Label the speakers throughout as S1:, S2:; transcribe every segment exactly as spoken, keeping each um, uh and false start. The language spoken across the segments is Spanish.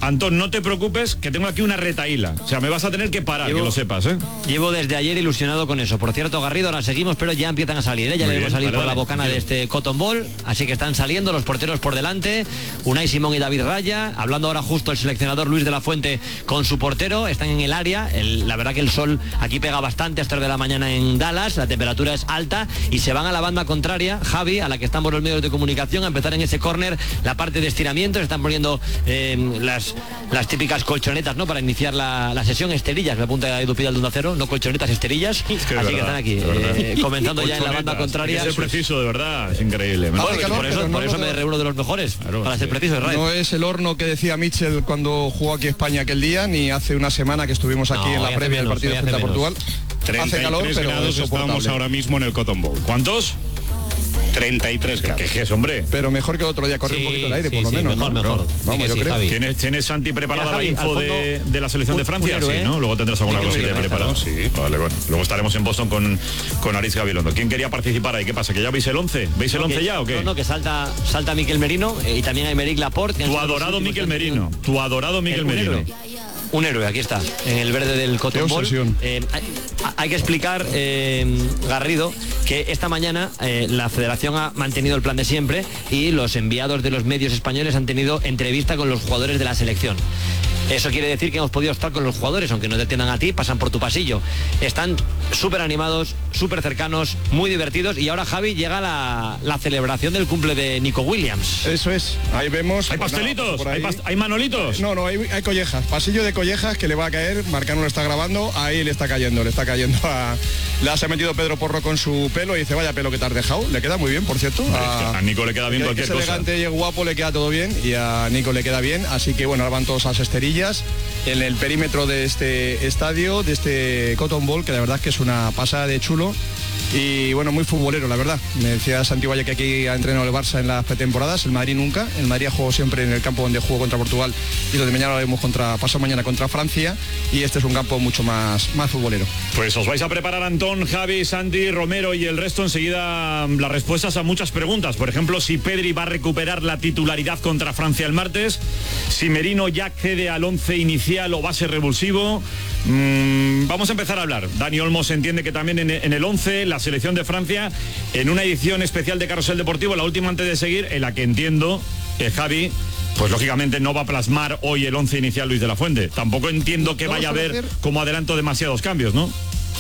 S1: Antón, no te preocupes, que tengo aquí una retaíla. O sea, me vas a tener que parar, llevo, que lo sepas, ¿eh?
S2: Llevo desde ayer ilusionado con eso. Por cierto, Garrido, ahora seguimos, pero ya empiezan a salir, ¿eh? Ya debemos salir vale, por vale, la bocana vale. de este Cotton Bowl. Así que están saliendo los porteros por delante. Unai Simón y David Raya. Hablando ahora justo el seleccionador Luis de la Fuente con su portero. Están en el área. El, la verdad que el sol aquí pega bastante a estas de la mañana en Dallas. La temperatura es alta y se van a la banda contraria, Javi, a la que están por los medios de comunicación, a empezar en ese córner la parte de estiramiento. Se están poniendo eh, las, las típicas colchonetas, ¿no? Para iniciar la, la sesión, esterillas, me apunta Edu Pidal de Onda Cero, no colchonetas, esterillas. Es que así verdad, que están aquí eh, comenzando ya en la banda contraria.
S1: Es preciso, de verdad, es increíble.
S2: Bueno, calor, por eso, no por eso me reúno de los mejores, claro, para sí. ser preciso. De
S3: no es el horno que decía Mitchell cuando jugó aquí España aquel día, ni hace una semana que estuvimos aquí no, en la previa del partido frente a Portugal.
S1: Hace calor, pero grados estamos ahora mismo en el Cotton Bowl. ¿Cuántos? treinta y tres grados. ¿Qué es, hombre?
S3: Pero mejor que el otro día, corre sí, un poquito el aire, sí, por lo sí, menos.
S2: Mejor,
S3: ¿no?
S2: mejor.
S3: Vamos, yo
S2: sí,
S3: creo.
S1: ¿Tienes, ¿Tienes, Santi, preparada Mira, Javi, la info de, de la selección
S2: un,
S1: de Francia?
S2: Un héroe,
S1: sí, ¿no? Luego tendrás alguna cosita preparada. Sí, vale, bueno. Luego estaremos en Boston con, con Aritz Gabilondo. ¿Quién quería participar ahí? ¿Qué pasa? ¿Que ya veis el once? ¿Veis el once
S2: que,
S1: ya o qué?
S2: No, no, que salta, salta Miquel Merino eh, y también hay Aymeric Laporte.
S1: Tu adorado Miquel Merino. Tu adorado Miquel Merino.
S2: Un héroe, aquí está, en el verde del Cotton Bowl. Eh, hay, hay que explicar, eh, Garrido, que esta mañana eh, la federación ha mantenido el plan de siempre y los enviados de los medios españoles han tenido entrevista con los jugadores de la selección. Eso quiere decir que hemos podido estar con los jugadores, aunque no te atiendan a ti, pasan por tu pasillo. Están súper animados, súper cercanos, muy divertidos. Y ahora, Javi, llega la, la celebración del cumple de Nico Williams.
S3: Eso es, ahí vemos...
S1: ¿Hay
S3: pues
S1: pastelitos?
S3: Nada,
S1: ¿Hay, past ¿Hay manolitos?
S3: No, no, hay, hay collejas. Pasillo de collejas que le va a caer. Marcano lo está grabando, ahí le está cayendo, le está cayendo a... Le ha metido Pedro Porro con su pelo y dice, vaya pelo que te has dejado. Le queda muy bien, por cierto.
S1: A, a Nico le queda bien cualquier
S3: es
S1: cosa.
S3: elegante y es guapo, le queda todo bien. Y a Nico le queda bien. Así que, bueno, ahora van todos a las esterillas en el perímetro de este estadio, de este Cotton Bowl, que la verdad es que es una pasada de chulo y bueno, muy futbolero, la verdad. Me decía Santi Valle que aquí ha entrenado el Barça en las pretemporadas, el Madrid nunca. El Madrid ha jugado siempre en el campo donde jugó contra Portugal y donde mañana lo haremos contra, pasado mañana contra Francia, y este es un campo mucho más, más futbolero.
S1: Pues os vais a preparar, Antón, Javi, Santi, Romero y el resto enseguida las respuestas a muchas preguntas. Por ejemplo, si Pedri va a recuperar la titularidad contra Francia el martes, si Merino ya accede al once inicial o va a ser revulsivo. Mm, vamos a empezar a hablar. Dani Olmo se entiende que también en, en el once, la selección de Francia, en una edición especial de Carrusel Deportivo, la última antes de seguir, en la que entiendo que Javi, pues lógicamente no va a plasmar hoy el once inicial Luis de la Fuente. Tampoco entiendo que vaya a haber como adelanto demasiados cambios, ¿no?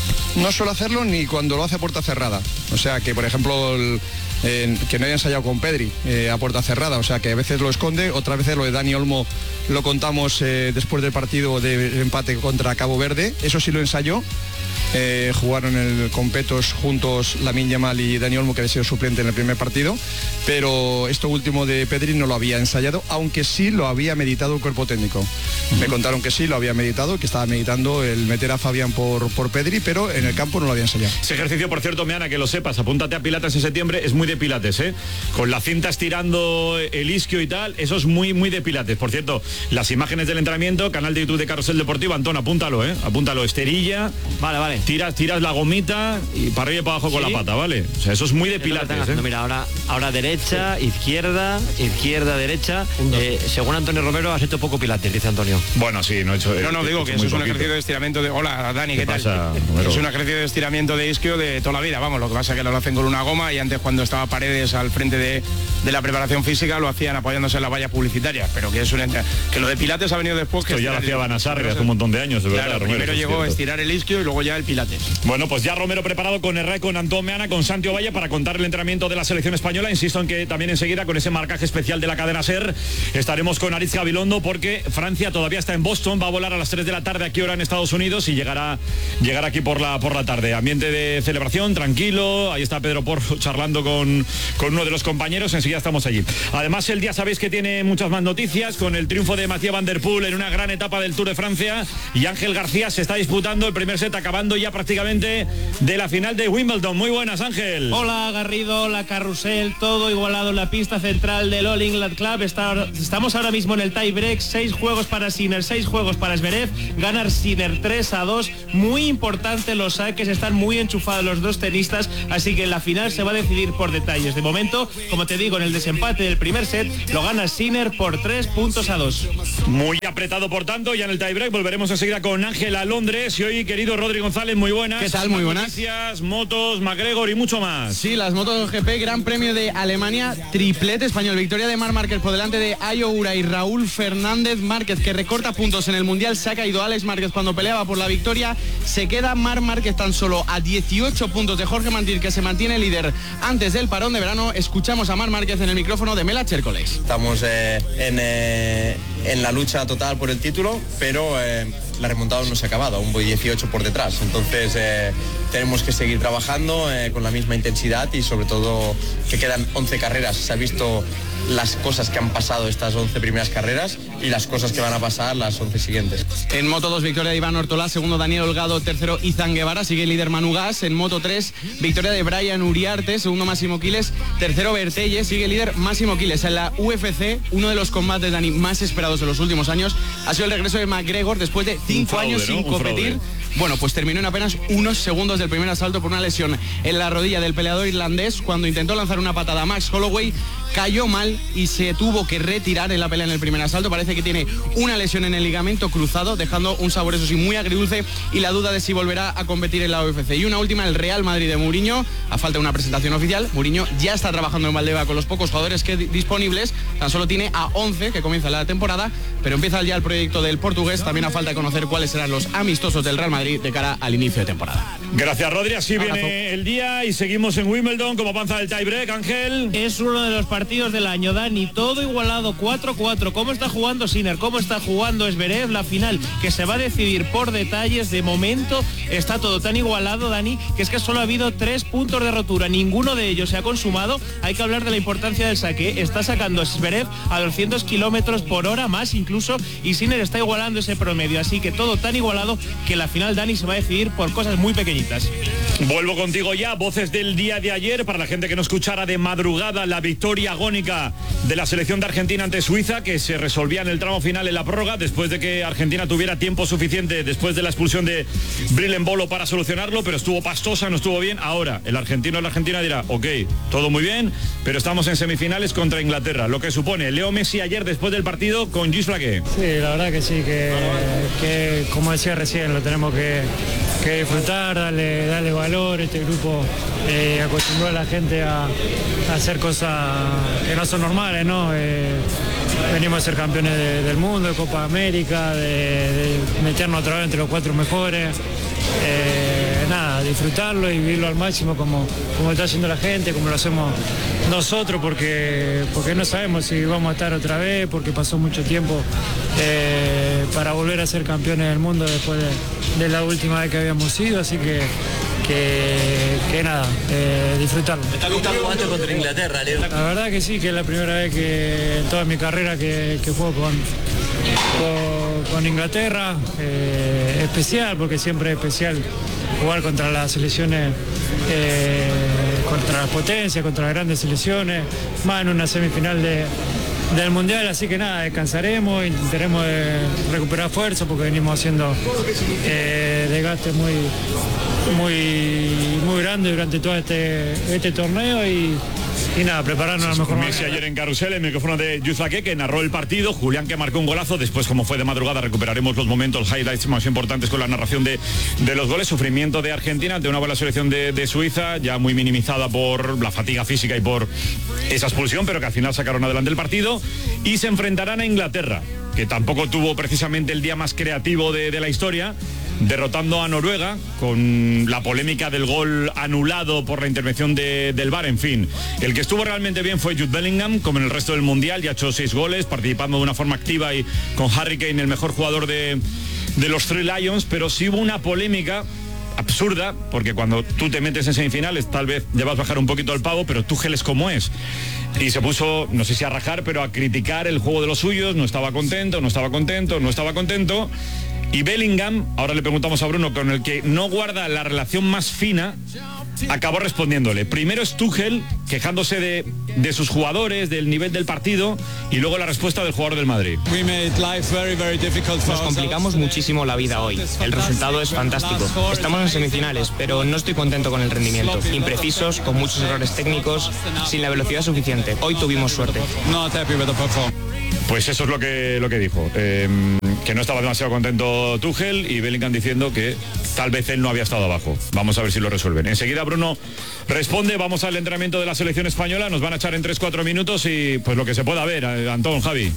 S3: No suele hacerlo ni cuando lo hace a puerta cerrada. O sea que, por ejemplo, el, eh, que no haya ensayado con Pedri eh, a puerta cerrada. O sea que a veces lo esconde, otras veces lo de Dani Olmo lo contamos eh, después del partido de empate contra Cabo Verde. Eso sí lo ensayó. Eh, jugaron el Competos juntos Lamine Yamal y Dani Olmo, que había sido suplente en el primer partido, pero esto último de Pedri no lo había ensayado, aunque sí lo había meditado el cuerpo técnico. Uh-huh. Me contaron que sí lo había meditado, que estaba meditando el meter a Fabián por, por Pedri, pero en el campo no lo había ensayado.
S1: Ese ejercicio, por cierto, Meana, que lo sepas, apúntate a Pilates en septiembre, es muy de Pilates, ¿eh? Con la cinta estirando el isquio y tal, eso es muy, muy de Pilates. Por cierto, las imágenes del entrenamiento, canal de YouTube de Carrusel Deportivo, Antón, apúntalo, ¿eh? Apúntalo, esterilla.
S2: Vale, vale.
S1: Tiras, tiras la gomita y para arriba y para abajo ¿Sí? con la pata, ¿vale? O sea, eso es muy de Pilates, ¿eh?
S2: Mira, ahora, ahora derecha, sí. izquierda, izquierda, derecha. Eh, según Antonio Romero, has hecho poco Pilates, dice Antonio.
S1: Bueno, sí, no he hecho...
S4: No, no, digo que eso es un ejercicio de estiramiento de... Hola, Dani, ¿qué, ¿Qué tal? Pasa, es un ejercicio de estiramiento de isquio de toda la vida, vamos, lo que pasa es que lo hacen con una goma y antes cuando estaba Paredes al frente de, de la preparación física lo hacían apoyándose en las vallas publicitarias, pero que es un... que lo de Pilates ha venido después. Que
S1: Esto ya lo hacía Vanasarre hace un montón de años, de verdad,
S4: claro,
S1: Romero,
S4: primero llegó a estirar el isquio y luego ya el Pilates.
S1: Bueno, pues ya Romero preparado con Herrera, con Antón Meana, con Santi Ovalle para contar el entrenamiento de la selección española. Insisto en que también enseguida con ese marcaje especial de la cadena SER estaremos con Aritz Gabilondo, porque Francia todavía está en Boston, va a volar a las tres de la tarde aquí ahora en Estados Unidos y llegará, llegará aquí por la, por la tarde. Ambiente de celebración, tranquilo, ahí está Pedro Porro charlando con, con uno de los compañeros, enseguida estamos allí. Además el día sabéis que tiene muchas más noticias, con el triunfo de Mathieu Van Der Poel en una gran etapa del Tour de Francia, y Ángel García se está disputando el primer set acabando ya ya prácticamente de la final de Wimbledon. Muy buenas, Ángel.
S5: Hola, Garrido, la carrusel, todo igualado en la pista central del All England Club. Está, estamos ahora mismo en el tie break, seis juegos para Sinner, seis juegos para Zverev. Ganar Sinner tres a dos. Muy importante los saques, están muy enchufados los dos tenistas, así que en la final se va a decidir por detalles. De momento, como te digo, en el desempate del primer set lo gana Sinner por tres puntos a dos.
S1: Muy apretado, por tanto, ya en el tiebreak. Volveremos enseguida con Ángel a Londres. Y hoy, querido Rodri González, muy buenas.
S6: ¿Qué tal? Muy buenas.
S1: Noticias, motos, McGregor y mucho más.
S6: Sí, las motos G P, Gran Premio de Alemania, triplete español. Victoria de Marc Márquez por delante de Ayo Ura y Raúl Fernández. Márquez, que recorta puntos en el Mundial. Se ha caído Alex Márquez cuando peleaba por la victoria. Se queda Marc Márquez tan solo a dieciocho puntos de Jorge Martín, que se mantiene líder antes del parón de verano. Escuchamos a Marc Márquez en el micrófono de Mela Chércoles.
S7: Estamos eh, en, eh, en la lucha total por el título, pero eh, la remontada no se ha acabado, aún voy dieciocho por detrás, entonces eh, tenemos que seguir trabajando eh, con la misma intensidad y sobre todo que quedan once carreras. Se ha visto las cosas que han pasado estas once primeras carreras y las cosas que van a pasar las once siguientes.
S6: En Moto dos, victoria de Iván Ortolá, segundo Daniel Holgado, tercero Izan Guevara, sigue el líder Manu Gas. En Moto tres, victoria de Brian Uriarte, segundo Máximo Quiles, tercero Bertelle, sigue el líder Máximo Quiles. En la U F C, uno de los combates, Dani, más esperados en los últimos años ha sido el regreso de McGregor después de cinco fraude, años ¿no? sin competir. Bueno, pues terminó en apenas unos segundos del primer asalto por una lesión en la rodilla del peleador irlandés. Cuando intentó lanzar una patada a Max Holloway, cayó mal y se tuvo que retirar en la pelea en el primer asalto. Parece que tiene una lesión en el ligamento cruzado, dejando un sabor, eso sí, muy agridulce, y la duda de si volverá a competir en la U F C. Y una última, el Real Madrid de Mourinho. A falta de una presentación oficial, Mourinho ya está trabajando en Valdebeba con los pocos jugadores que disponibles. Tan solo tiene a once, que comienza la temporada, pero empieza ya el proyecto del portugués. También a falta de conocer cuáles serán los amistosos del Real Madrid de cara al inicio de temporada.
S1: Gracias, Rodri. Así Abrazo. Viene el día y seguimos en Wimbledon como avanza el tiebreak. Ángel.
S5: Es uno de los partidos del año, Dani, todo igualado, cuatro cuatro. ¿Cómo está jugando Sinner? ¿Cómo está jugando Zverev? La final que se va a decidir por detalles. De momento está todo tan igualado, Dani, que es que solo ha habido tres puntos de rotura, ninguno de ellos se ha consumado. Hay que hablar de la importancia del saque. Está sacando Zverev a doscientos kilómetros por hora, más incluso, y Sinner está igualando ese promedio, así que todo tan igualado que la final, Dani, se va a decidir por cosas muy pequeñitas.
S1: Vuelvo contigo ya, voces del día de ayer, para la gente que no escuchara de madrugada la victoria agónica de la selección de Argentina ante Suiza, que se resolvía en el tramo final en la prórroga, después de que Argentina tuviera tiempo suficiente después de la expulsión de Brilembolo para solucionarlo, pero estuvo pastosa, no estuvo bien. Ahora, el argentino de la Argentina dirá, ok, todo muy bien, pero estamos en semifinales contra Inglaterra, lo que supone Leo Messi ayer después del partido con Gis Flaqué.
S8: Sí, la verdad que sí, que, que como decía recién, lo tenemos que, que disfrutar, darle, darle valor. Este grupo eh, acostumbró a la gente a, a hacer cosas que no son normales, ¿no? Eh, venimos a ser campeones de, del mundo, de Copa América, de, de meternos otra vez entre los cuatro mejores. Eh, nada, disfrutarlo y vivirlo al máximo como, como está haciendo la gente, como lo hacemos nosotros, porque, porque no sabemos si vamos a estar otra vez, porque pasó mucho tiempo eh, para volver a ser campeones del mundo después de, de la última vez que habíamos ido, así que Que, que nada, eh, disfrutarlo.
S2: ¿Te está gustando mucho contra Inglaterra, Leo?
S8: La verdad que sí, que es la primera vez que en toda mi carrera que, que juego con, con, con Inglaterra. Eh, especial, porque siempre es especial jugar contra las selecciones, eh, contra las potencias, contra las grandes selecciones, más en una semifinal de, del Mundial, así que nada, descansaremos, intentaremos de recuperar fuerza porque venimos haciendo eh, desgaste muy muy muy grande durante todo este este torneo y, y nada, prepararnos a lo mejor.
S1: Messi ayer en Carrusel, el micrófono de Gis Flaqué, que narró el partido, Julián, que marcó un golazo. Después, como fue de madrugada, recuperaremos los momentos, los highlights más importantes con la narración de, de los goles. Sufrimiento de Argentina ante una buena selección de, de Suiza, ya muy minimizada por la fatiga física y por esa expulsión, pero que al final sacaron adelante el partido y se enfrentarán a Inglaterra, que tampoco tuvo precisamente el día más creativo de, de la historia, derrotando a Noruega con la polémica del gol anulado por la intervención de, del V A R. En fin, el que estuvo realmente bien fue Jude Bellingham, como en el resto del Mundial, ya ha hecho seis goles, participando de una forma activa y con Harry Kane el mejor jugador de, de los Three Lions, pero sí hubo una polémica absurda, porque cuando tú te metes en semifinales tal vez debas bajar un poquito el pavo, pero Tuchel es como es. Y se puso, no sé si a rajar, pero a criticar el juego de los suyos, no estaba contento, no estaba contento, no estaba contento. Y Bellingham, ahora le preguntamos a Bruno, con el que no guarda la relación más fina, acabó respondiéndole. Primero es Tuchel, quejándose de, de sus jugadores, del nivel del partido, y luego la respuesta del jugador del Madrid.
S9: Nos complicamos muchísimo la vida hoy. El resultado es fantástico. Estamos en semifinales, pero no estoy contento con el rendimiento. Imprecisos, con muchos errores técnicos, sin la velocidad suficiente. Hoy tuvimos suerte.
S1: Pues eso es lo que, lo que dijo, eh, que no estaba demasiado contento Tuchel, y Bellingham diciendo que tal vez él no había estado abajo. Vamos a ver si lo resuelven. Enseguida Bruno responde, vamos al entrenamiento de la selección española, nos van a echar en tres cuatro minutos y pues lo que se pueda ver. Antón, Javi.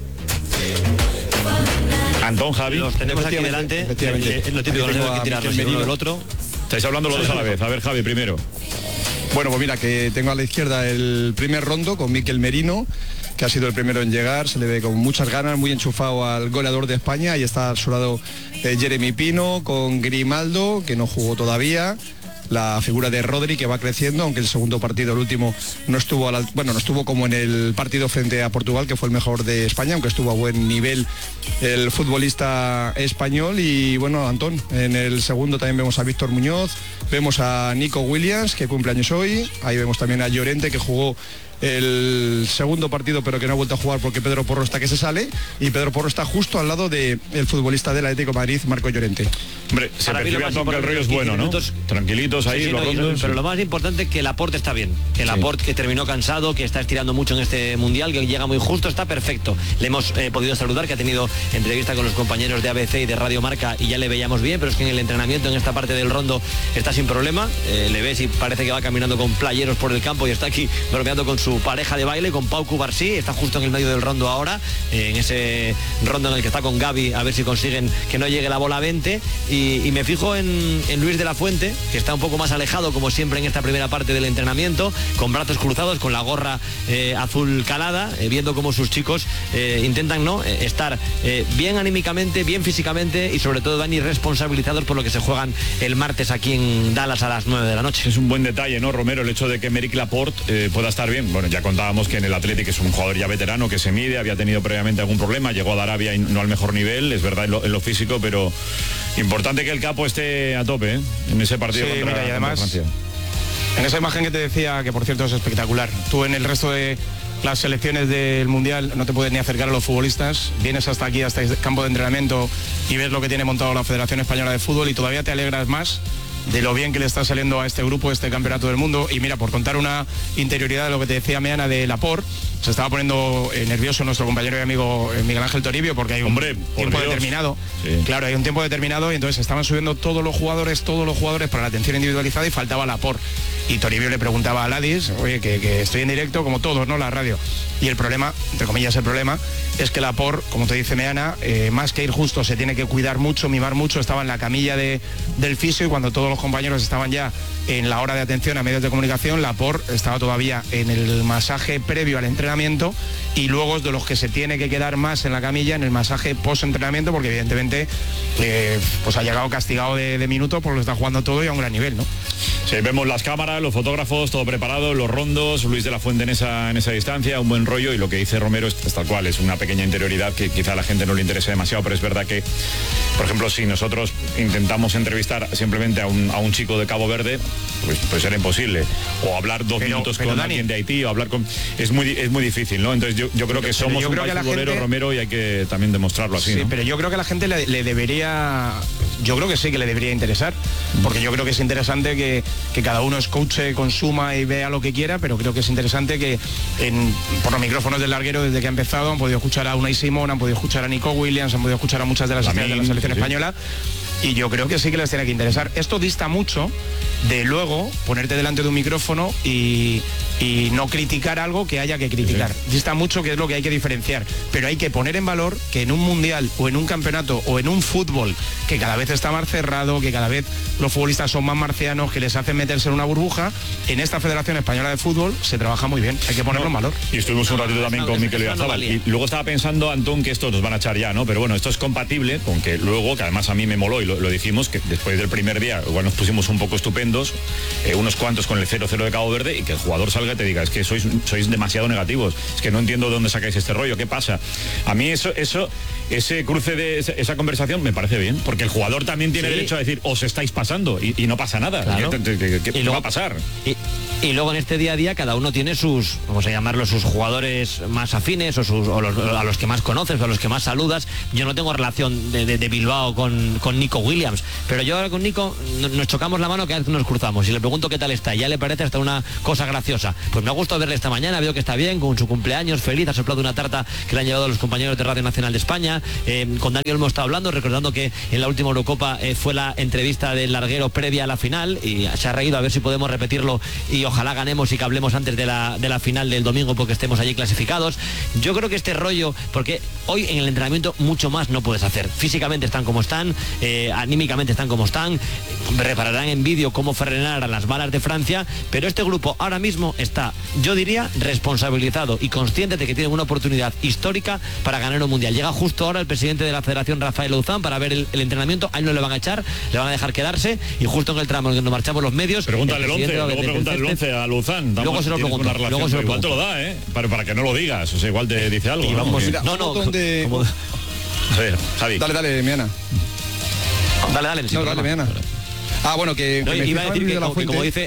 S1: Antón, Javi.
S2: Los tenemos aquí delante, es lo típico, no hay que tirarlos el uno del otro.
S1: Estáis hablando los dos a la vez. A ver, Javi, primero.
S3: Bueno, pues mira, que tengo a la izquierda el primer rondo con Mikel Merino, que ha sido el primero en llegar, se le ve con muchas ganas, muy enchufado al goleador de España. Y está a su lado eh, Jeremy Pino con Grimaldo, que no jugó todavía. La figura de Rodri, que va creciendo, aunque el segundo partido, el último, no estuvo a la, bueno, no estuvo como en el partido frente a Portugal, que fue el mejor de España, aunque estuvo a buen nivel el futbolista español. Y bueno, Antón, en el segundo también vemos a Víctor Muñoz, vemos a Nico Williams, que cumple años hoy, ahí vemos también a Llorente, que jugó el segundo partido pero que no ha vuelto a jugar porque Pedro Porro está que se sale, y Pedro Porro está justo al lado del futbolista del Atlético de Madrid, Marco Llorente.
S1: Hombre, se percibe, Antón, que el rollo es bueno, ¿no? Minutos, tranquilitos ahí, sí, sí, los no, rondos,
S2: pero
S1: sí.
S2: Lo más importante es que Laporte está bien, que Laporte, sí, que terminó cansado, que está estirando mucho en este Mundial, que llega muy justo, está perfecto. Le hemos eh, podido saludar, que ha tenido entrevista con los compañeros de A B C y de Radio Marca y ya le veíamos bien, pero es que en el entrenamiento, en esta parte del rondo, está sin problema. Eh, le ves y parece que va caminando con playeros por el campo y está aquí bromeando con su pareja de baile, con Pau Cubarsí, está justo en el medio del rondo ahora, eh, en ese rondo en el que está con Gavi, a ver si consiguen que no llegue la bola a veinte, y, y me fijo en, en Luis de la Fuente, que está un poco más alejado, como siempre en esta primera parte del entrenamiento, con brazos cruzados, con la gorra eh, azul calada, eh, viendo cómo sus chicos eh, intentan no eh, estar eh, bien anímicamente, bien físicamente, y sobre todo, Dani, responsabilizados por lo que se juegan el martes aquí en Dallas a las nueve de la noche.
S1: Es un buen detalle, ¿no, Romero? El hecho de que Aymeric Laporte eh, pueda estar bien. Bueno, ya contábamos que en el Athletic es un jugador ya veterano, que se mide, había tenido previamente algún problema, llegó a Arabia y no al mejor nivel, es verdad, en lo, en lo físico, pero importante que el capo esté a tope, ¿eh? En ese partido, sí, contra,
S4: mira, y además,
S1: contra Francia.
S4: En esa imagen que te decía, que por cierto es espectacular, tú en el resto de las selecciones del Mundial no te puedes ni acercar a los futbolistas, vienes hasta aquí, hasta este campo de entrenamiento, y ves lo que tiene montado la Federación Española de Fútbol, y todavía te alegras más de lo bien que le está saliendo a este grupo, este campeonato del mundo. Y mira, por contar una interioridad de lo que te decía Meana de Laporte, se estaba poniendo eh, nervioso nuestro compañero y amigo eh, Miguel Ángel Toribio, porque hay un
S1: Hombre,
S4: tiempo
S1: Dios.
S4: determinado.
S1: Sí.
S4: Claro, hay un tiempo determinado, y entonces estaban subiendo todos los jugadores, todos los jugadores para la atención individualizada, y faltaba Laporte. Y Toribio le preguntaba a Ladis, oye, que, que estoy en directo, como todos, ¿no? La radio. Y el problema, entre comillas el problema, es que Laporte, como te dice Meana, eh, más que ir justo, se tiene que cuidar mucho, mimar mucho. Estaba en la camilla de, del fisio, y cuando todos los compañeros estaban ya en la hora de atención a medios de comunicación, Laporte estaba todavía en el masaje previo al entrenamiento, y luego es de los que se tiene que quedar más en la camilla en el masaje post-entrenamiento, porque evidentemente eh, pues ha llegado castigado de, de minutos por lo que está jugando todo y a un gran nivel, ¿no?
S1: Sí, vemos las cámaras, los fotógrafos, todo preparado, los rondos, Luis de la Fuente en esa, en esa distancia, un buen rollo, y lo que dice Romero es, es tal cual, es una pequeña interioridad que quizá a la gente no le interese demasiado, pero es verdad que, por ejemplo, si nosotros intentamos entrevistar simplemente a un, a un chico de Cabo Verde, pues, pues era imposible, o hablar dos pero, minutos pero con Dani, alguien de Haití, o hablar con... Es muy, es muy difícil, ¿no? Entonces yo, yo creo que somos yo creo un país futbolero, gente... Romero, y hay que también demostrarlo así,
S4: Sí,
S1: ¿no?
S4: pero yo creo que a la gente le, le debería... Yo creo que sí que le debería interesar, porque yo creo que es interesante que, que cada uno escuche, consuma y vea lo que quiera, pero creo que es interesante que en, por los micrófonos del larguero, desde que ha empezado, han podido escuchar a Unai Simón, han podido escuchar a Nico Williams, han podido escuchar a muchas de las estrellas de la selección sí, española, y yo creo que sí que les tiene que interesar. Esto dista mucho de luego ponerte delante de un micrófono y, y no criticar algo que haya que criticar. Sí. Dista mucho, que es lo que hay que diferenciar, pero hay que poner en valor que en un mundial o en un campeonato o en un fútbol que cada vez está más cerrado, que cada vez los futbolistas son más marcianos, que les hace hacen meterse en una burbuja. En esta Federación Española de Fútbol se trabaja muy bien, hay que ponerlo en valor.
S1: Y estuvimos un ratito también con Mikel Oyarzabal. Y luego estaba pensando, Antón, que esto nos van a echar ya, ¿no? Pero bueno, esto es compatible con que luego, que además a mí me moló y lo, lo dijimos, que después del primer día igual nos pusimos un poco estupendos, eh, unos cuantos con el cero cero de Cabo Verde, y que el jugador salga y te diga, es que sois, sois demasiado negativos, es que no entiendo de dónde sacáis este rollo, ¿qué pasa? A mí eso, eso ese cruce de esa, esa conversación me parece bien, porque el jugador también tiene sí. derecho a decir, os estáis pasando, y, y no pasa nada. Claro. ¿Qué, qué, qué, qué y luego, va a pasar?
S2: Y, y luego en este día a día cada uno tiene sus, vamos a llamarlo, sus jugadores más afines, o, sus, o los, a los que más conoces, o a los que más saludas. Yo no tengo relación de, de, de Bilbao con, con Nico Williams, pero yo ahora con Nico nos chocamos la mano cada vez que nos cruzamos y le pregunto qué tal está, y ya le parece hasta una cosa graciosa. Pues me ha gustado verle esta mañana, veo que está bien, con su cumpleaños, feliz, ha soplado una tarta que le han llevado los compañeros de Radio Nacional de España. Eh, con Daniel hemos estado hablando, recordando que en la última Eurocopa eh, fue la entrevista del larguero previa a la final, y se ha reído, a ver si podemos repetirlo y ojalá ganemos y que hablemos antes de la, de la final del domingo, porque estemos allí clasificados. Yo creo que este rollo, porque hoy en el entrenamiento mucho más no puedes hacer, físicamente están como están, eh, anímicamente están como están, repararán en vídeo cómo frenar a las balas de Francia, pero este grupo ahora mismo está, yo diría, responsabilizado y consciente de que tienen una oportunidad histórica para ganar un mundial. Llega justo ahora el presidente de la Federación, Rafael Louzán, para ver el, el entrenamiento. A él no le van a echar, le van a dejar quedarse, y justo en el tramo en que nos marchamos los medios,
S1: pregúntale el once, luego pregúntale el once a Louzán.
S2: Luego se lo pregunto, luego se lo
S1: igual te lo da, ¿eh? Para, para que no lo digas, o sea, igual te dice algo.
S2: Y vamos,
S1: ¿no?
S2: Mira, no, no,
S3: donde...
S2: como...
S1: A ver, Javi.
S3: Dale, dale, Miana.
S2: Dale, dale,
S3: no, dale, Miana. Ah, bueno, que,
S2: no,
S3: que
S2: iba a decir que,
S3: de la
S2: que como dice...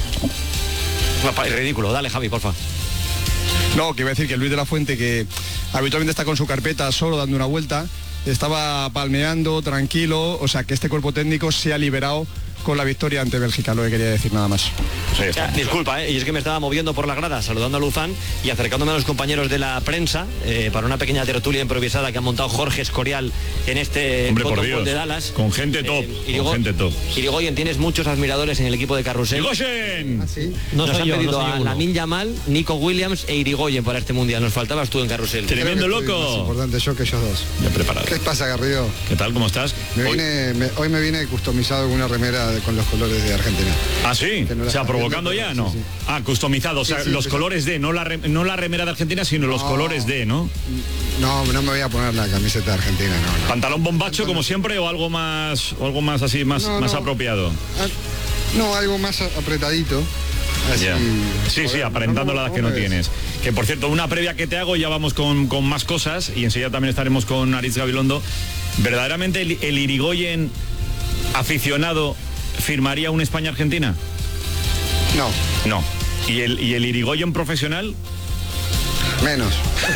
S2: Ridículo, dale, Javi, porfa.
S3: No, que iba a decir que Luis de la Fuente, que habitualmente está con su carpeta solo dando una vuelta, estaba palmeando, tranquilo, o sea, que este cuerpo técnico se ha liberado con la victoria ante Bélgica, lo que quería decir nada más.
S2: Sí, ya, disculpa, ¿eh? Y es que me estaba moviendo por la grada saludando a Louzán y acercándome a los compañeros de la prensa eh, para una pequeña tertulia improvisada que ha montado Jorge Escorial en este
S1: Hombre, por
S2: Dios, de Dallas.
S1: Con gente top, eh, con gente top.
S2: Irigoyen, tienes muchos admiradores en el equipo de Carrusel.
S1: ¡Irigoyen!
S2: ¿Ah, sí? Nos, Nos han yo, pedido no a Lamine Yamal, Nico Williams e Irigoyen para este mundial. Nos faltabas tú en Carrusel.
S1: Tremendo loco.
S10: Más importante yo que ellos dos.
S1: Ya preparado.
S10: ¿Qué pasa, Garrido?
S1: ¿Qué tal? ¿Cómo estás?
S10: Me
S1: hoy...
S10: Vine, me, hoy me vine customizado con una remera de, con los colores de Argentina.
S1: Ah, sí, no o sea, provocando ya, ¿no? Sí, sí. Ah, customizado, o sea, sí, sí, los sí, colores de, no la, re, no la remera de Argentina, sino no, los colores de, ¿no?
S10: No, no me voy a poner la camiseta de Argentina, no. no.
S1: ¿Pantalón bombacho como siempre o algo más, o algo más así, más, no, más no. apropiado?
S10: Ah, no, algo más apretadito. Así,
S1: yeah. Sí, sí, aparentando la edad que no tienes. Que por cierto, una previa que te hago, ya vamos con, con más cosas y enseguida también estaremos con Aritz Gabilondo. ¿Verdaderamente el, el Irigoyen aficionado firmaría una España-Argentina?
S10: No.
S1: No. ¿Y el, y el Irigoyen profesional?
S10: Menos.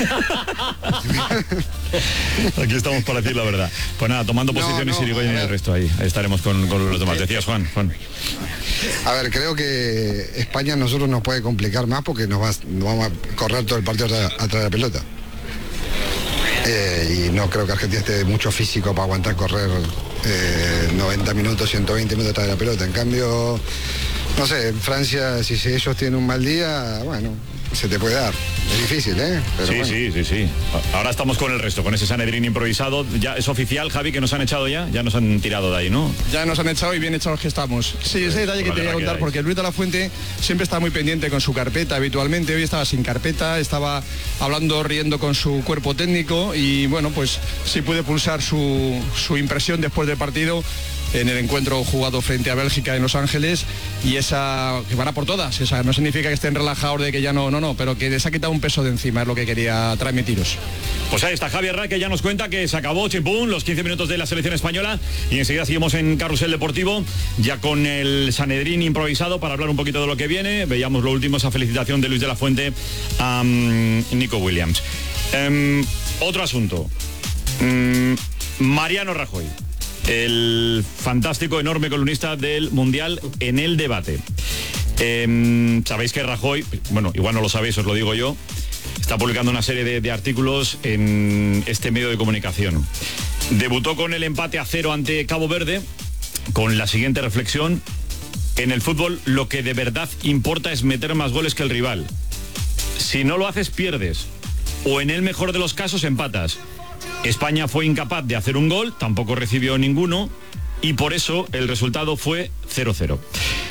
S1: Aquí estamos para decir la verdad. Pues nada, tomando no, posiciones no, Irigoyen y el resto ahí. Ahí estaremos con, con los demás. Decías, Juan, Juan.
S10: A ver, creo que España a nosotros nos puede complicar más porque nos, va, nos vamos a correr todo el partido atrás, atrás de la pelota. Eh, y no creo que Argentina esté mucho físico para aguantar correr eh, noventa minutos, ciento veinte minutos atrás de la pelota. En cambio, no sé, en Francia, si ellos tienen un mal día, bueno, se te puede dar. Es difícil, ¿eh? Pero
S1: sí,
S10: bueno.
S1: sí, sí, sí. Ahora estamos con el resto, con ese Sanedrín improvisado. Ya es oficial, Javi, que nos han echado ya. Ya nos han tirado de ahí, ¿no?
S3: Ya nos han echado y bien echados que estamos. Sí, ese detalle que te voy a contar, porque Luis de la Fuente siempre está muy pendiente con su carpeta habitualmente. Hoy estaba sin carpeta, estaba hablando, riendo con su cuerpo técnico y bueno, pues sí pude pulsar su, su impresión después del partido en el encuentro jugado frente a Bélgica en Los Ángeles, y esa que van a por todas, esa no significa que estén relajados de que ya no, no, no, pero que les ha quitado un peso de encima, es lo que quería transmitiros.
S1: Pues ahí está Javier Ra, que ya nos cuenta que se acabó, chimpún, los quince minutos de la selección española, y enseguida seguimos en Carrusel Deportivo, ya con el Sanedrín improvisado para hablar un poquito de lo que viene. Veíamos lo último, esa felicitación de Luis de la Fuente a um, Nico Williams. Um, otro asunto, um, Mariano Rajoy, el fantástico, enorme columnista del Mundial en El Debate. Eh, sabéis que Rajoy, bueno, igual no lo sabéis, os lo digo yo, está publicando una serie de, de artículos en este medio de comunicación. Debutó con el empate a cero ante Cabo Verde, con la siguiente reflexión: en el fútbol lo que de verdad importa es meter más goles que el rival. Si no lo haces, pierdes, o en el mejor de los casos empatas. España fue incapaz de hacer un gol, tampoco recibió ninguno, y por eso el resultado fue cero cero.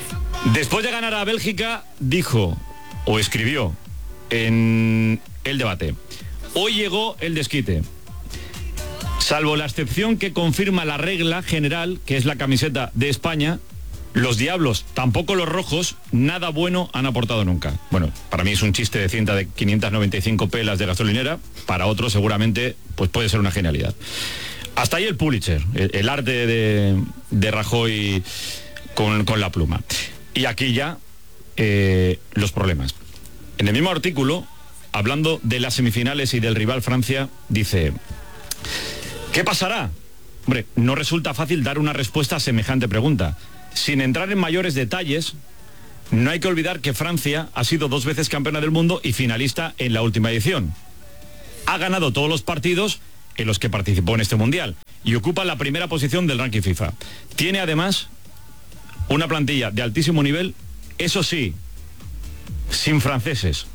S1: Después de ganar a Bélgica, dijo o escribió en El Debate: hoy llegó el desquite. Salvo la excepción que confirma la regla general, que es la camiseta de España, los diablos, tampoco los rojos, nada bueno han aportado nunca. Bueno, para mí es un chiste de cinta de quinientas noventa y cinco pelas de gasolinera, para otros seguramente pues puede ser una genialidad. Hasta ahí el Pulitzer, el, el arte de, de Rajoy con, con la pluma. Y aquí ya eh, los problemas. En el mismo artículo, hablando de las semifinales y del rival Francia, dice: ¿qué pasará? Hombre, no resulta fácil dar una respuesta a semejante pregunta. Sin entrar en mayores detalles, no hay que olvidar que Francia ha sido dos veces campeona del mundo y finalista en la última edición. Ha ganado todos los partidos en los que participó en este mundial y ocupa la primera posición del ranking FIFA. Tiene además una plantilla de altísimo nivel, eso sí, sin franceses.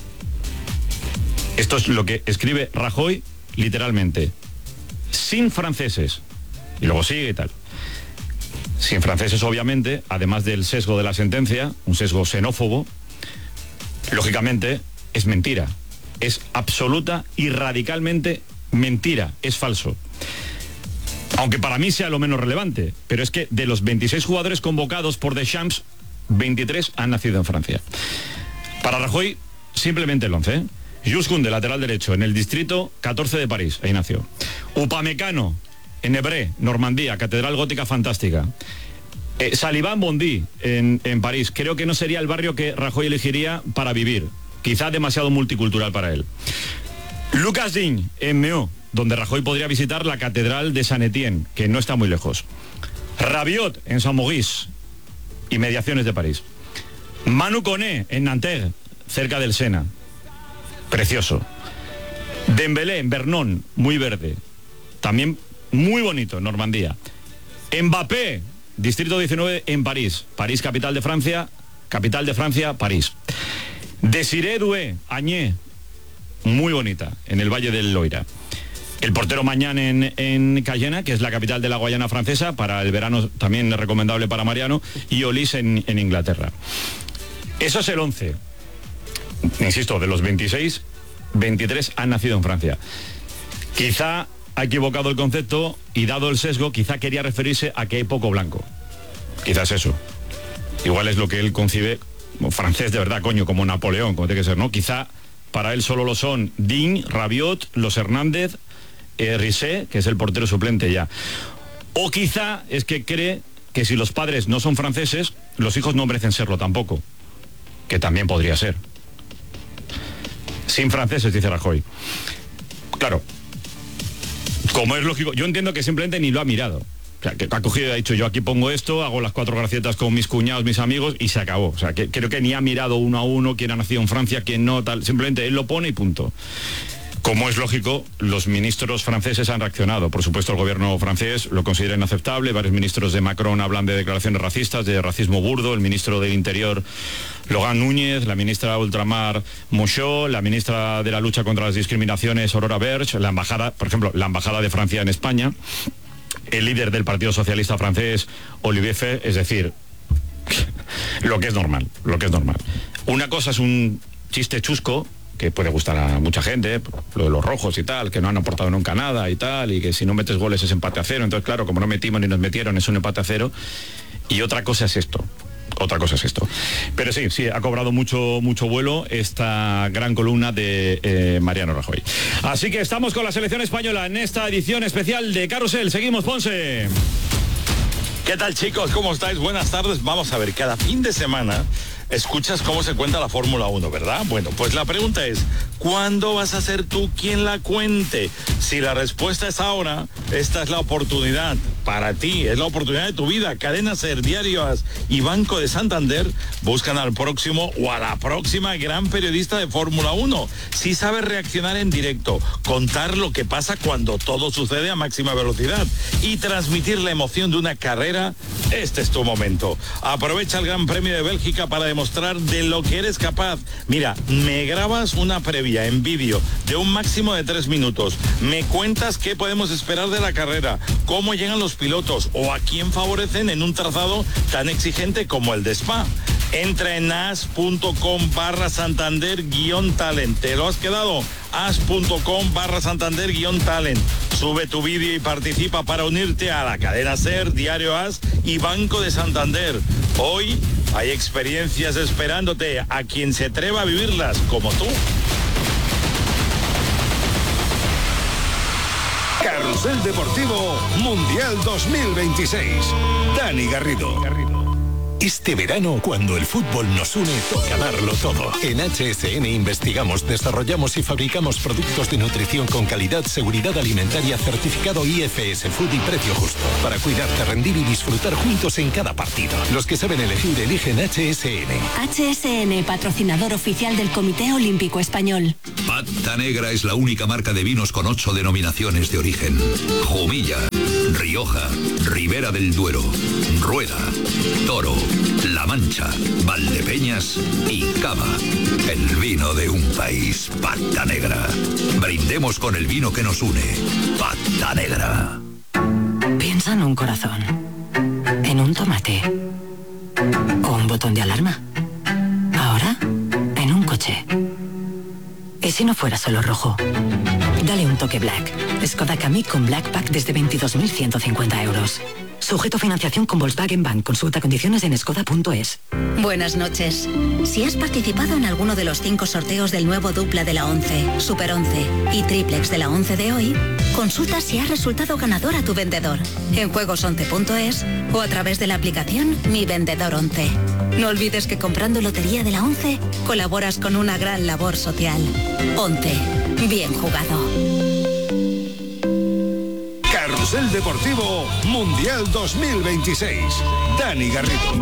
S1: Esto es lo que escribe Rajoy literalmente: sin franceses. Y luego sigue y tal. Sin franceses, obviamente, además del sesgo de la sentencia, un sesgo xenófobo, lógicamente es mentira. Es absoluta y radicalmente mentira, es falso. Aunque para mí sea lo menos relevante, pero es que de los veintiséis jugadores convocados por Deschamps, veintitrés han nacido en Francia. Para Rajoy, simplemente el once, ¿eh? Jules Koundé, lateral derecho, en el distrito catorce de París, ahí nació. Upamecano, en Évreux, Normandía, catedral gótica fantástica. Eh, Saliván Bondy, en, en París. Creo que no sería el barrio que Rajoy elegiría para vivir. Quizá demasiado multicultural para él. Lucas Digne, en Meaux, donde Rajoy podría visitar la catedral de Saint-Étienne, que no está muy lejos. Rabiot, en Saint-Maurice, inmediaciones de París. Manu Koné, en Nanterre, cerca del Sena. Precioso. Dembélé, en Vernon, muy verde. También muy bonito, Normandía. Mbappé, distrito diecinueve, en París. París, capital de Francia. Capital de Francia, París. Desiré Doué, Añé, muy bonita, en el Valle del Loira. El portero Mañán en, en Cayena, que es la capital de la Guayana francesa, para el verano también recomendable para Mariano, y Olis en, en Inglaterra. Eso es el once. Insisto, de los veintiséis, veintitrés han nacido en Francia. Quizá ha equivocado el concepto y dado el sesgo, quizá quería referirse a que hay poco blanco. Quizás eso. Igual es lo que él concibe como francés de verdad, coño, como Napoleón, como tiene que ser, ¿no? Quizá para él solo lo son Digne, Rabiot, Los Hernández, eh, Risset, que es el portero suplente ya. O quizá es que cree que si los padres no son franceses, los hijos no merecen serlo tampoco. Que también podría ser. Sin franceses, dice Rajoy. Claro, como es lógico, yo entiendo que simplemente ni lo ha mirado. O sea, que ha cogido y ha dicho: yo aquí pongo esto, hago las cuatro gracietas con mis cuñados, mis amigos, y se acabó. O sea, que creo que ni ha mirado uno a uno quién ha nacido en Francia, quién no, tal. Simplemente él lo pone y punto. Como es lógico, los ministros franceses han reaccionado. Por supuesto, el gobierno francés lo considera inaceptable. Varios ministros de Macron hablan de declaraciones racistas, de racismo burdo. El ministro del Interior, Logan Núñez, la ministra Ultramar Monchot, la ministra de la lucha contra las discriminaciones, Aurora Berge, la embajada, por ejemplo, la embajada de Francia en España, el líder del Partido Socialista francés, Olivier Faure, es decir, lo que es normal, lo que es normal. Una cosa es un chiste chusco, que puede gustar a mucha gente, lo de los rojos y tal, que no han aportado nunca nada y tal, y que si no metes goles es empate a cero. Entonces, claro, como no metimos ni nos metieron, es un empate a cero. Y otra cosa es esto. Otra cosa es esto. Pero sí, sí, ha cobrado mucho, mucho vuelo esta gran columna de eh, Mariano Rajoy. Así que estamos con la selección española en esta edición especial de Carrusel. Seguimos, Ponce.
S11: ¿Qué tal, chicos? ¿Cómo estáis? Buenas tardes. Vamos a ver, cada fin de semana escuchas cómo se cuenta la Fórmula uno, ¿verdad? Bueno, pues la pregunta es, ¿cuándo vas a ser tú quien la cuente? Si la respuesta es ahora, esta es la oportunidad para ti, es la oportunidad de tu vida. Cadena Ser, Diario As y Banco de Santander buscan al próximo o a la próxima gran periodista de Fórmula uno. Si sabes reaccionar en directo, contar lo que pasa cuando todo sucede a máxima velocidad y transmitir la emoción de una carrera este es tu momento. Aprovecha el Gran Premio de Bélgica para demostrar de lo que eres capaz. Mira, me grabas una previa en vídeo de un máximo de tres minutos. Me cuentas qué podemos esperar de la carrera, cómo llegan los pilotos o a quién favorecen en un trazado tan exigente como el de Spa. Entra en as.com barra Santander guión talent. ¿Te lo has quedado? as.com barra Santander guión talent. Sube tu vídeo y participa para unirte a la cadena SER, Diario As y Banco de Santander. Hoy hay experiencias esperándote a quien se atreva a vivirlas como tú.
S12: Carrusel Deportivo Mundial dos mil veintiséis. Dani Garrido. Este verano, cuando el fútbol nos une, toca darlo todo. En H S N investigamos, desarrollamos y fabricamos productos de nutrición con calidad, seguridad alimentaria, certificado I F S Food y precio justo. Para cuidarte, rendir y disfrutar juntos en cada partido. Los que saben elegir, eligen H S N.
S13: H S N, patrocinador oficial del Comité Olímpico Español.
S14: Pata Negra es la única marca de vinos con ocho denominaciones de origen. Jumilla, Rioja, Ribera del Duero, Rueda, Toro, La Mancha, Valdepeñas y Cava. El vino de un país. Pata Negra. Brindemos con el vino que nos une. Pata Negra.
S13: Piensa en un corazón, en un tomate o un botón de alarma. Ahora, en un coche. ¿Y si no fuera solo rojo? Dale un toque Black. Skoda Kamiq con Black Pack desde veintidós mil ciento cincuenta euros. Sujeto a financiación con Volkswagen Bank. Consulta condiciones en skoda punto es.
S15: Buenas noches. Si has participado en alguno de los cinco sorteos del nuevo dupla de la once, Super once y triplex de la once de hoy, consulta si has resultado ganador a tu vendedor en juegos once punto es o a través de la aplicación Mi Vendedor once. No olvides que comprando lotería de la once colaboras con una gran labor social. once. Bien jugado.
S12: Carrusel Deportivo Mundial dos mil veintiséis. Dani Garrido.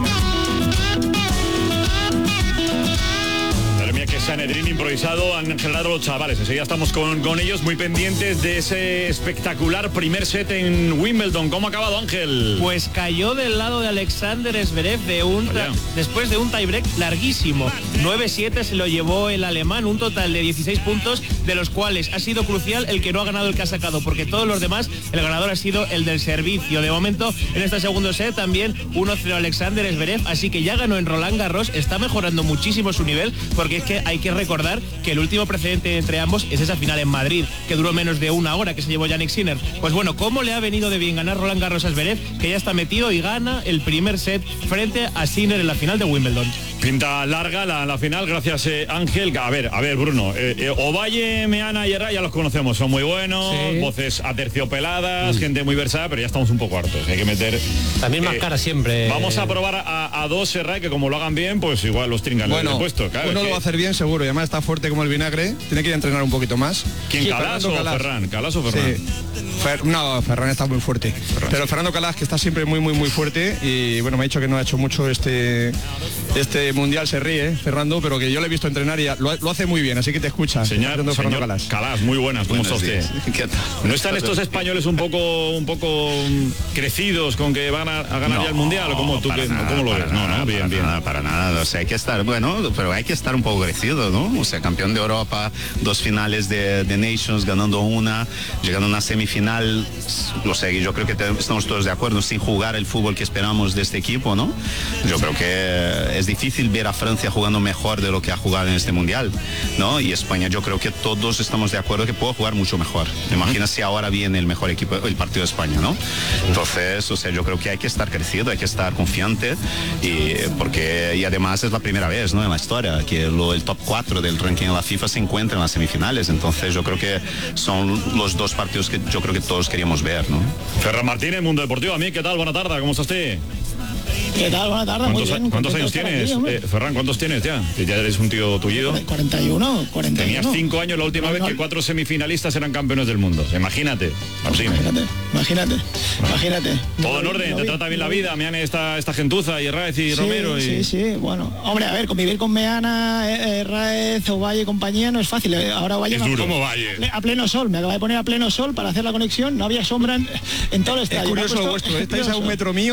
S1: Que Sanedrín improvisado han generado los chavales. Enseguida estamos con, con ellos muy pendientes de ese espectacular primer set en Wimbledon. ¿Cómo ha acabado, Ángel?
S5: Pues cayó del lado de Alexander Zverev de un después de un tiebreak larguísimo. nueve siete se lo llevó el alemán, un total de dieciséis puntos, de los cuales ha sido crucial el que no ha ganado el que ha sacado, porque todos los demás el ganador ha sido el del servicio. De momento, en este segundo set también uno cero Alexander Zverev, así que ya ganó en Roland Garros, está mejorando muchísimo su nivel, porque es que hay que recordar que el último precedente entre ambos es esa final en Madrid, que duró menos de una hora, que se llevó Jannik Sinner. Pues bueno, ¿cómo le ha venido de bien ganar Roland Garros a Zverev, que ya está metido y gana el primer set frente a Sinner en la final de Wimbledon?
S1: Pinta larga la, la final, gracias eh, Ángel. A ver, a ver, Bruno, eh, eh, Ovalle, Meana y Herrera ya los conocemos, son muy buenos, sí. Voces aterciopeladas, mm. gente muy versada, pero ya estamos un poco hartos, hay que meter...
S2: También más eh, cara siempre.
S1: Vamos a probar a, a dos Herrera, que como lo hagan bien, pues igual los trincan
S3: bueno,
S1: el puesto. Claro,
S3: uno
S1: que...
S3: lo va a hacer bien seguro, y además está fuerte como el vinagre, tiene que ir a entrenar un poquito más.
S1: ¿Quién, sí, Calas o Calas. Ferran? ¿Calas o Ferran?
S3: Sí. Fer, no, Ferran está muy fuerte. Ferran. Pero Fernando Calas, que está siempre muy, muy, muy fuerte, y bueno, me ha dicho que no ha hecho mucho este, este mundial, se ríe, Fernando, pero que yo le he visto entrenar y lo, lo hace muy bien, así que te escucha.
S1: Señor, señor Calas. Calas, muy buenas, ¿cómo está usted? ¿No están estos españoles un poco un poco crecidos con que van a, a ganar no, ya el mundial? ¿O cómo, tú que, nada, ¿cómo lo ves?
S16: Nada,
S1: no, no, bien,
S16: para
S1: bien.
S16: Nada, para nada, o sea, hay que estar, bueno, pero hay que estar un poco crecido, ¿no? O sea, campeón de Europa, dos finales de, de Nations, ganando una, llegando a una semifinal, lo sé, yo creo que te, estamos todos de acuerdo, sin jugar el fútbol que esperamos de este equipo, ¿no? Yo creo que es difícil ver a Francia jugando mejor de lo que ha jugado en este mundial, ¿no? Y España, yo creo que todos estamos de acuerdo que puede jugar mucho mejor. Imagina si ahora viene el mejor equipo, el partido de España, ¿no? Entonces, o sea, yo creo que hay que estar crecido, hay que estar confiante, y porque y además es la primera vez, ¿no?, en la historia que lo, el top cuatro del ranking de la FIFA se encuentra en las semifinales. Entonces, yo creo que son los dos partidos que yo creo que todos queríamos ver, ¿no?
S1: Ferran Martínez, Mundo Deportivo. A mí, ¿qué tal? Buena tarde, ¿cómo está usted?
S17: ¿Qué tal? Buenas tardes.
S1: ¿Cuántos,
S17: muy bien,
S1: ¿cuántos años tienes, aquí, eh, Ferran? ¿Cuántos tienes ya? Ya eres un tío tullido.
S17: cuarenta y uno, cuarenta y uno.
S1: Tenías cinco años la última vez que cuatro semifinalistas eran campeones del mundo. Imagínate.
S17: Imagínate, imagínate, bueno, imagínate.
S1: Todo en orden, te trata bien la vida, Meana, esta, esta gentuza, y Herráez y
S17: sí,
S1: Romero. Y...
S17: Sí, sí, bueno. Hombre, a ver, convivir con Meana, Herráez, Ovalle y compañía no es fácil. Ahora Ovalle...
S1: Es duro. ¿Cómo Valle?
S17: A pleno sol, me acaba de poner a pleno sol para hacer la conexión, no había sombra en, en todo el estadio.
S3: Es curioso lo vuestro, estáis a un metro mío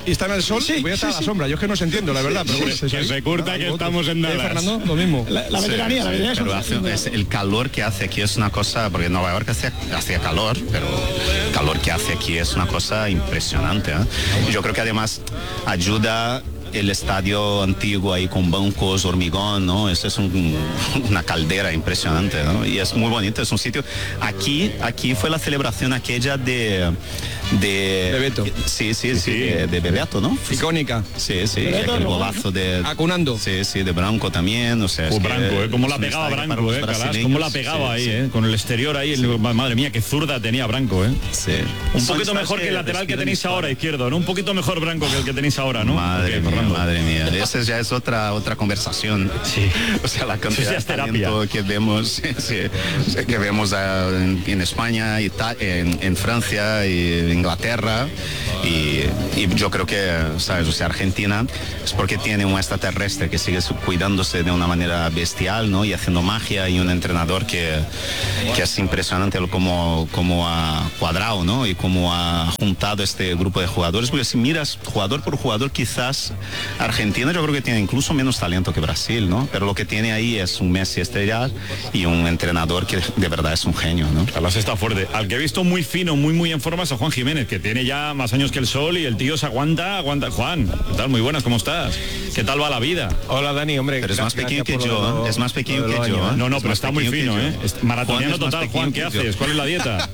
S3: y están al sol, sí, voy a estar sí, a la sombra. Yo es que no os entiendo, la verdad. Pero
S11: sí, bueno, que se curta que estamos en Dallas.
S3: Fernando, lo mismo.
S17: La, la veteranía, sí, la veteranía.
S16: Pero hace, es el calor que hace aquí es una cosa, porque en Nueva York hacía, hacía calor, pero el calor que hace aquí es una cosa impresionante, ¿eh? Yo creo que además ayuda el estadio antiguo ahí con bancos, hormigón, ¿no? Eso es un, una caldera impresionante, ¿no? Y es muy bonito, es un sitio. Aquí, aquí fue la celebración aquella de... De
S3: Bebeto.
S16: Sí, sí, sí, sí. De, de Bebeto, ¿no?
S3: Icónica.
S16: Sí, sí,
S3: Bebeto,
S16: aquel
S3: ¿no?
S16: golazo de...
S3: Acunando.
S16: Sí, sí, de Branco también, o sea...
S1: Oh, Branco, ¿eh? Cómo la pegaba Branco, ¿eh? Calas, cómo la pegaba sí, ahí, sí. ¿eh? Con el exterior ahí, sí. el, madre mía, qué zurda tenía Branco, ¿eh?
S16: Sí.
S1: Un Son poquito mejor que el lateral que tenéis ahora, izquierdo, ¿no? Un poquito mejor Branco que el que tenéis ahora, ¿no?
S16: Madre okay, mía, madre mía. Esa ya es otra otra conversación.
S1: Sí.
S16: O sea, la cantidad
S1: sí, sí,
S16: de talento que vemos, sí, sí, que vemos uh, en, en España, Italia, en, en Francia y Inglaterra. Y, y yo creo que, ¿sabes? O sea, Argentina es porque tiene un extraterrestre que sigue cuidándose de una manera bestial, ¿no? Y haciendo magia, y un entrenador que, que es impresionante cómo, cómo ha cuadrado, ¿no? Y cómo ha juntado este grupo de jugadores. Porque si miras jugador por jugador, quizás Argentina yo creo que tiene incluso menos talento que Brasil, ¿no? Pero lo que tiene ahí es un Messi estrella y un entrenador que de verdad es un genio, ¿no?
S1: Carlos está fuerte. Al que he visto muy fino, muy muy en forma es a Juan Jiménez, que tiene ya más años que el sol y el tío se aguanta, aguanta. Juan, ¿qué tal? Muy buenas, ¿cómo estás? ¿Qué tal va la vida?
S18: Hola Dani, hombre.
S16: Pero es más pequeño que yo, lo, es más pequeño que yo. ¿eh?
S1: No, no, pero está muy fino, ¿eh? Maratoniano total, Juan, ¿qué haces? ¿Cuál es la dieta?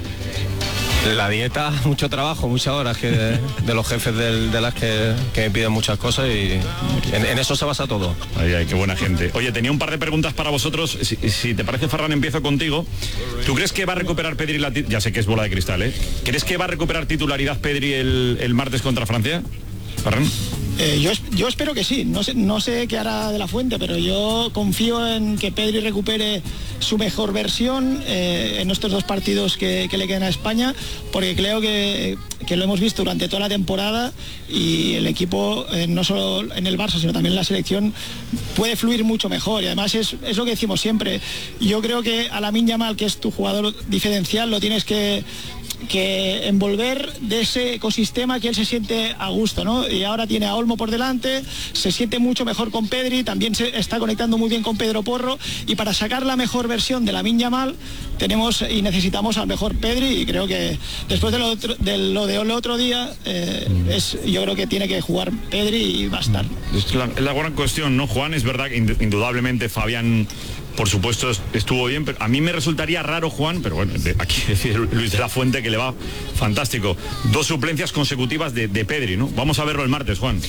S18: La dieta, mucho trabajo, muchas horas que de, de los jefes de, de las que, que me piden muchas cosas y en, en eso se basa todo.
S1: Ay, ay, qué buena gente. Oye, tenía un par de preguntas para vosotros. Si, si te parece, Ferran, empiezo contigo. ¿Tú crees que va a recuperar Pedri la... Ya sé que es bola de cristal, ¿eh? ¿Crees que va a recuperar titularidad Pedri el, el martes contra Francia? Ferran.
S17: Eh, yo, yo espero que sí, no sé, no sé qué hará de la Fuente, pero yo confío en que Pedri recupere su mejor versión eh, en estos dos partidos que, que le quedan a España, porque creo que, que lo hemos visto durante toda la temporada y el equipo, eh, no solo en el Barça, sino también en la selección, puede fluir mucho mejor. Y además es, es lo que decimos siempre, yo creo que a Lamine Yamal, que es tu jugador diferencial, lo tienes que que envolver de ese ecosistema que él se siente a gusto, ¿no? Y ahora tiene a Olmo por delante, se siente mucho mejor con Pedri, también se está conectando muy bien con Pedro Porro, y para sacar la mejor versión de Lamine Yamal tenemos y necesitamos al mejor Pedri, y creo que después de lo, otro, de lo del otro día eh, es, yo creo que tiene que jugar Pedri y va a estar.
S1: Es la, es la gran cuestión, ¿no, Juan? Es verdad que indudablemente Fabián, por supuesto, estuvo bien, pero a mí me resultaría raro, Juan, pero bueno, aquí decir Luis de la Fuente que le va fantástico. Dos suplencias consecutivas de, de Pedri, ¿no? Vamos a verlo el martes, Juan.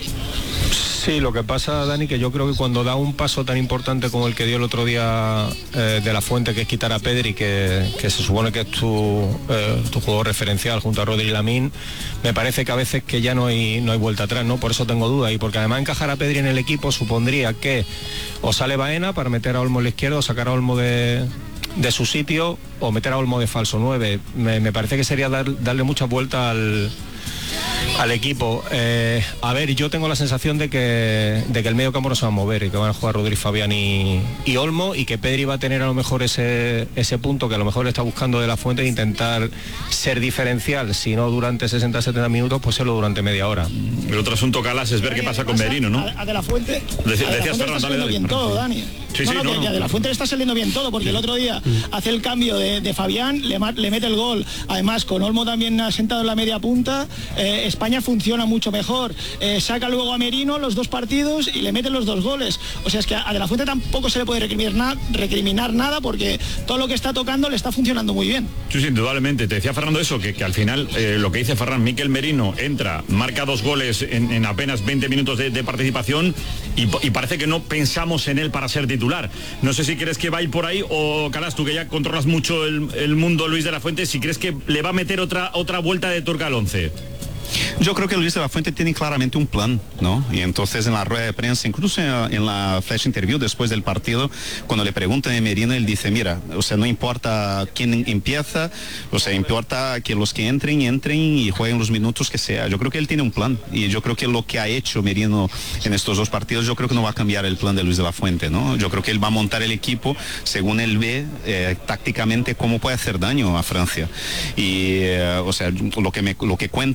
S18: Sí, lo que pasa, Dani, que yo creo que cuando da un paso tan importante como el que dio el otro día eh, de la Fuente, que es quitar a Pedri, que, que se supone que es tu, eh, tu jugador referencial junto a Rodri y Lamine, me parece que a veces que ya no hay, no hay vuelta atrás, ¿no? Por eso tengo dudas, y porque además encajar a Pedri en el equipo supondría que o sale Baena para meter a Olmo a la izquierda, o sacar a Olmo de... de su sitio, o meter a Olmo de falso nueve. Me, me parece que sería dar, darle mucha vuelta al, al equipo. Eh, a ver, yo tengo la sensación de que, de que el medio campo no se va a mover y que van a jugar Rodri, Fabián y, y Olmo, y que Pedri va a tener a lo mejor ese, ese punto que a lo mejor está buscando de la Fuente, de intentar ser diferencial, si no durante sesenta a setenta minutos, pues serlo durante media hora.
S1: El otro asunto, Calas, es ver qué pasa con Merino, ¿no?
S17: A, a de la Fuente,
S1: Deci-
S17: a de la
S1: decías,
S17: Fuente
S1: Ferran,
S17: está
S1: dale,
S17: saliendo
S1: dale.
S17: bien todo, Dani.
S1: Sí,
S17: no,
S1: sí,
S17: no,
S1: no,
S17: que,
S1: no.
S17: que a de la Fuente le está saliendo bien todo, porque el otro día hace el cambio de, de Fabián, le, le mete el gol, además con Olmo también ha sentado en la media punta, eh, España funciona mucho mejor, eh, saca luego a Merino los dos partidos y le mete los dos goles, o sea, es que a De la Fuente tampoco se le puede recriminar, na- recriminar nada, porque todo lo que está tocando le está funcionando muy bien.
S1: Sí, sí, indudablemente. Te decía Fernando eso, que, que al final eh, lo que dice Ferran, Mikel Merino entra, marca dos goles en, en apenas veinte minutos de, de participación y, y parece que no pensamos en él para ser titular. No sé si crees que va a ir por ahí o, Calas, tú que ya controlas mucho el, el mundo, Luis de la Fuente, si crees que le va a meter otra, otra vuelta de tuerca al once.
S16: Yo creo que Luis de la Fuente tiene claramente un plan, ¿no? Y entonces en la rueda de prensa, incluso en la flash interview después del partido, cuando le preguntan a Merino, él dice, mira, o sea, no importa quién empieza, o sea, importa que los que entren, entren y jueguen los minutos que sea. Yo creo que él tiene un plan, y yo creo que lo que ha hecho Merino en estos dos partidos, yo creo que no va a cambiar el plan de Luis de la Fuente, ¿no? Yo creo que él va a montar el equipo según él ve eh, tácticamente cómo puede hacer daño a Francia. Y, eh, o sea, lo que, me, lo que cuentan es que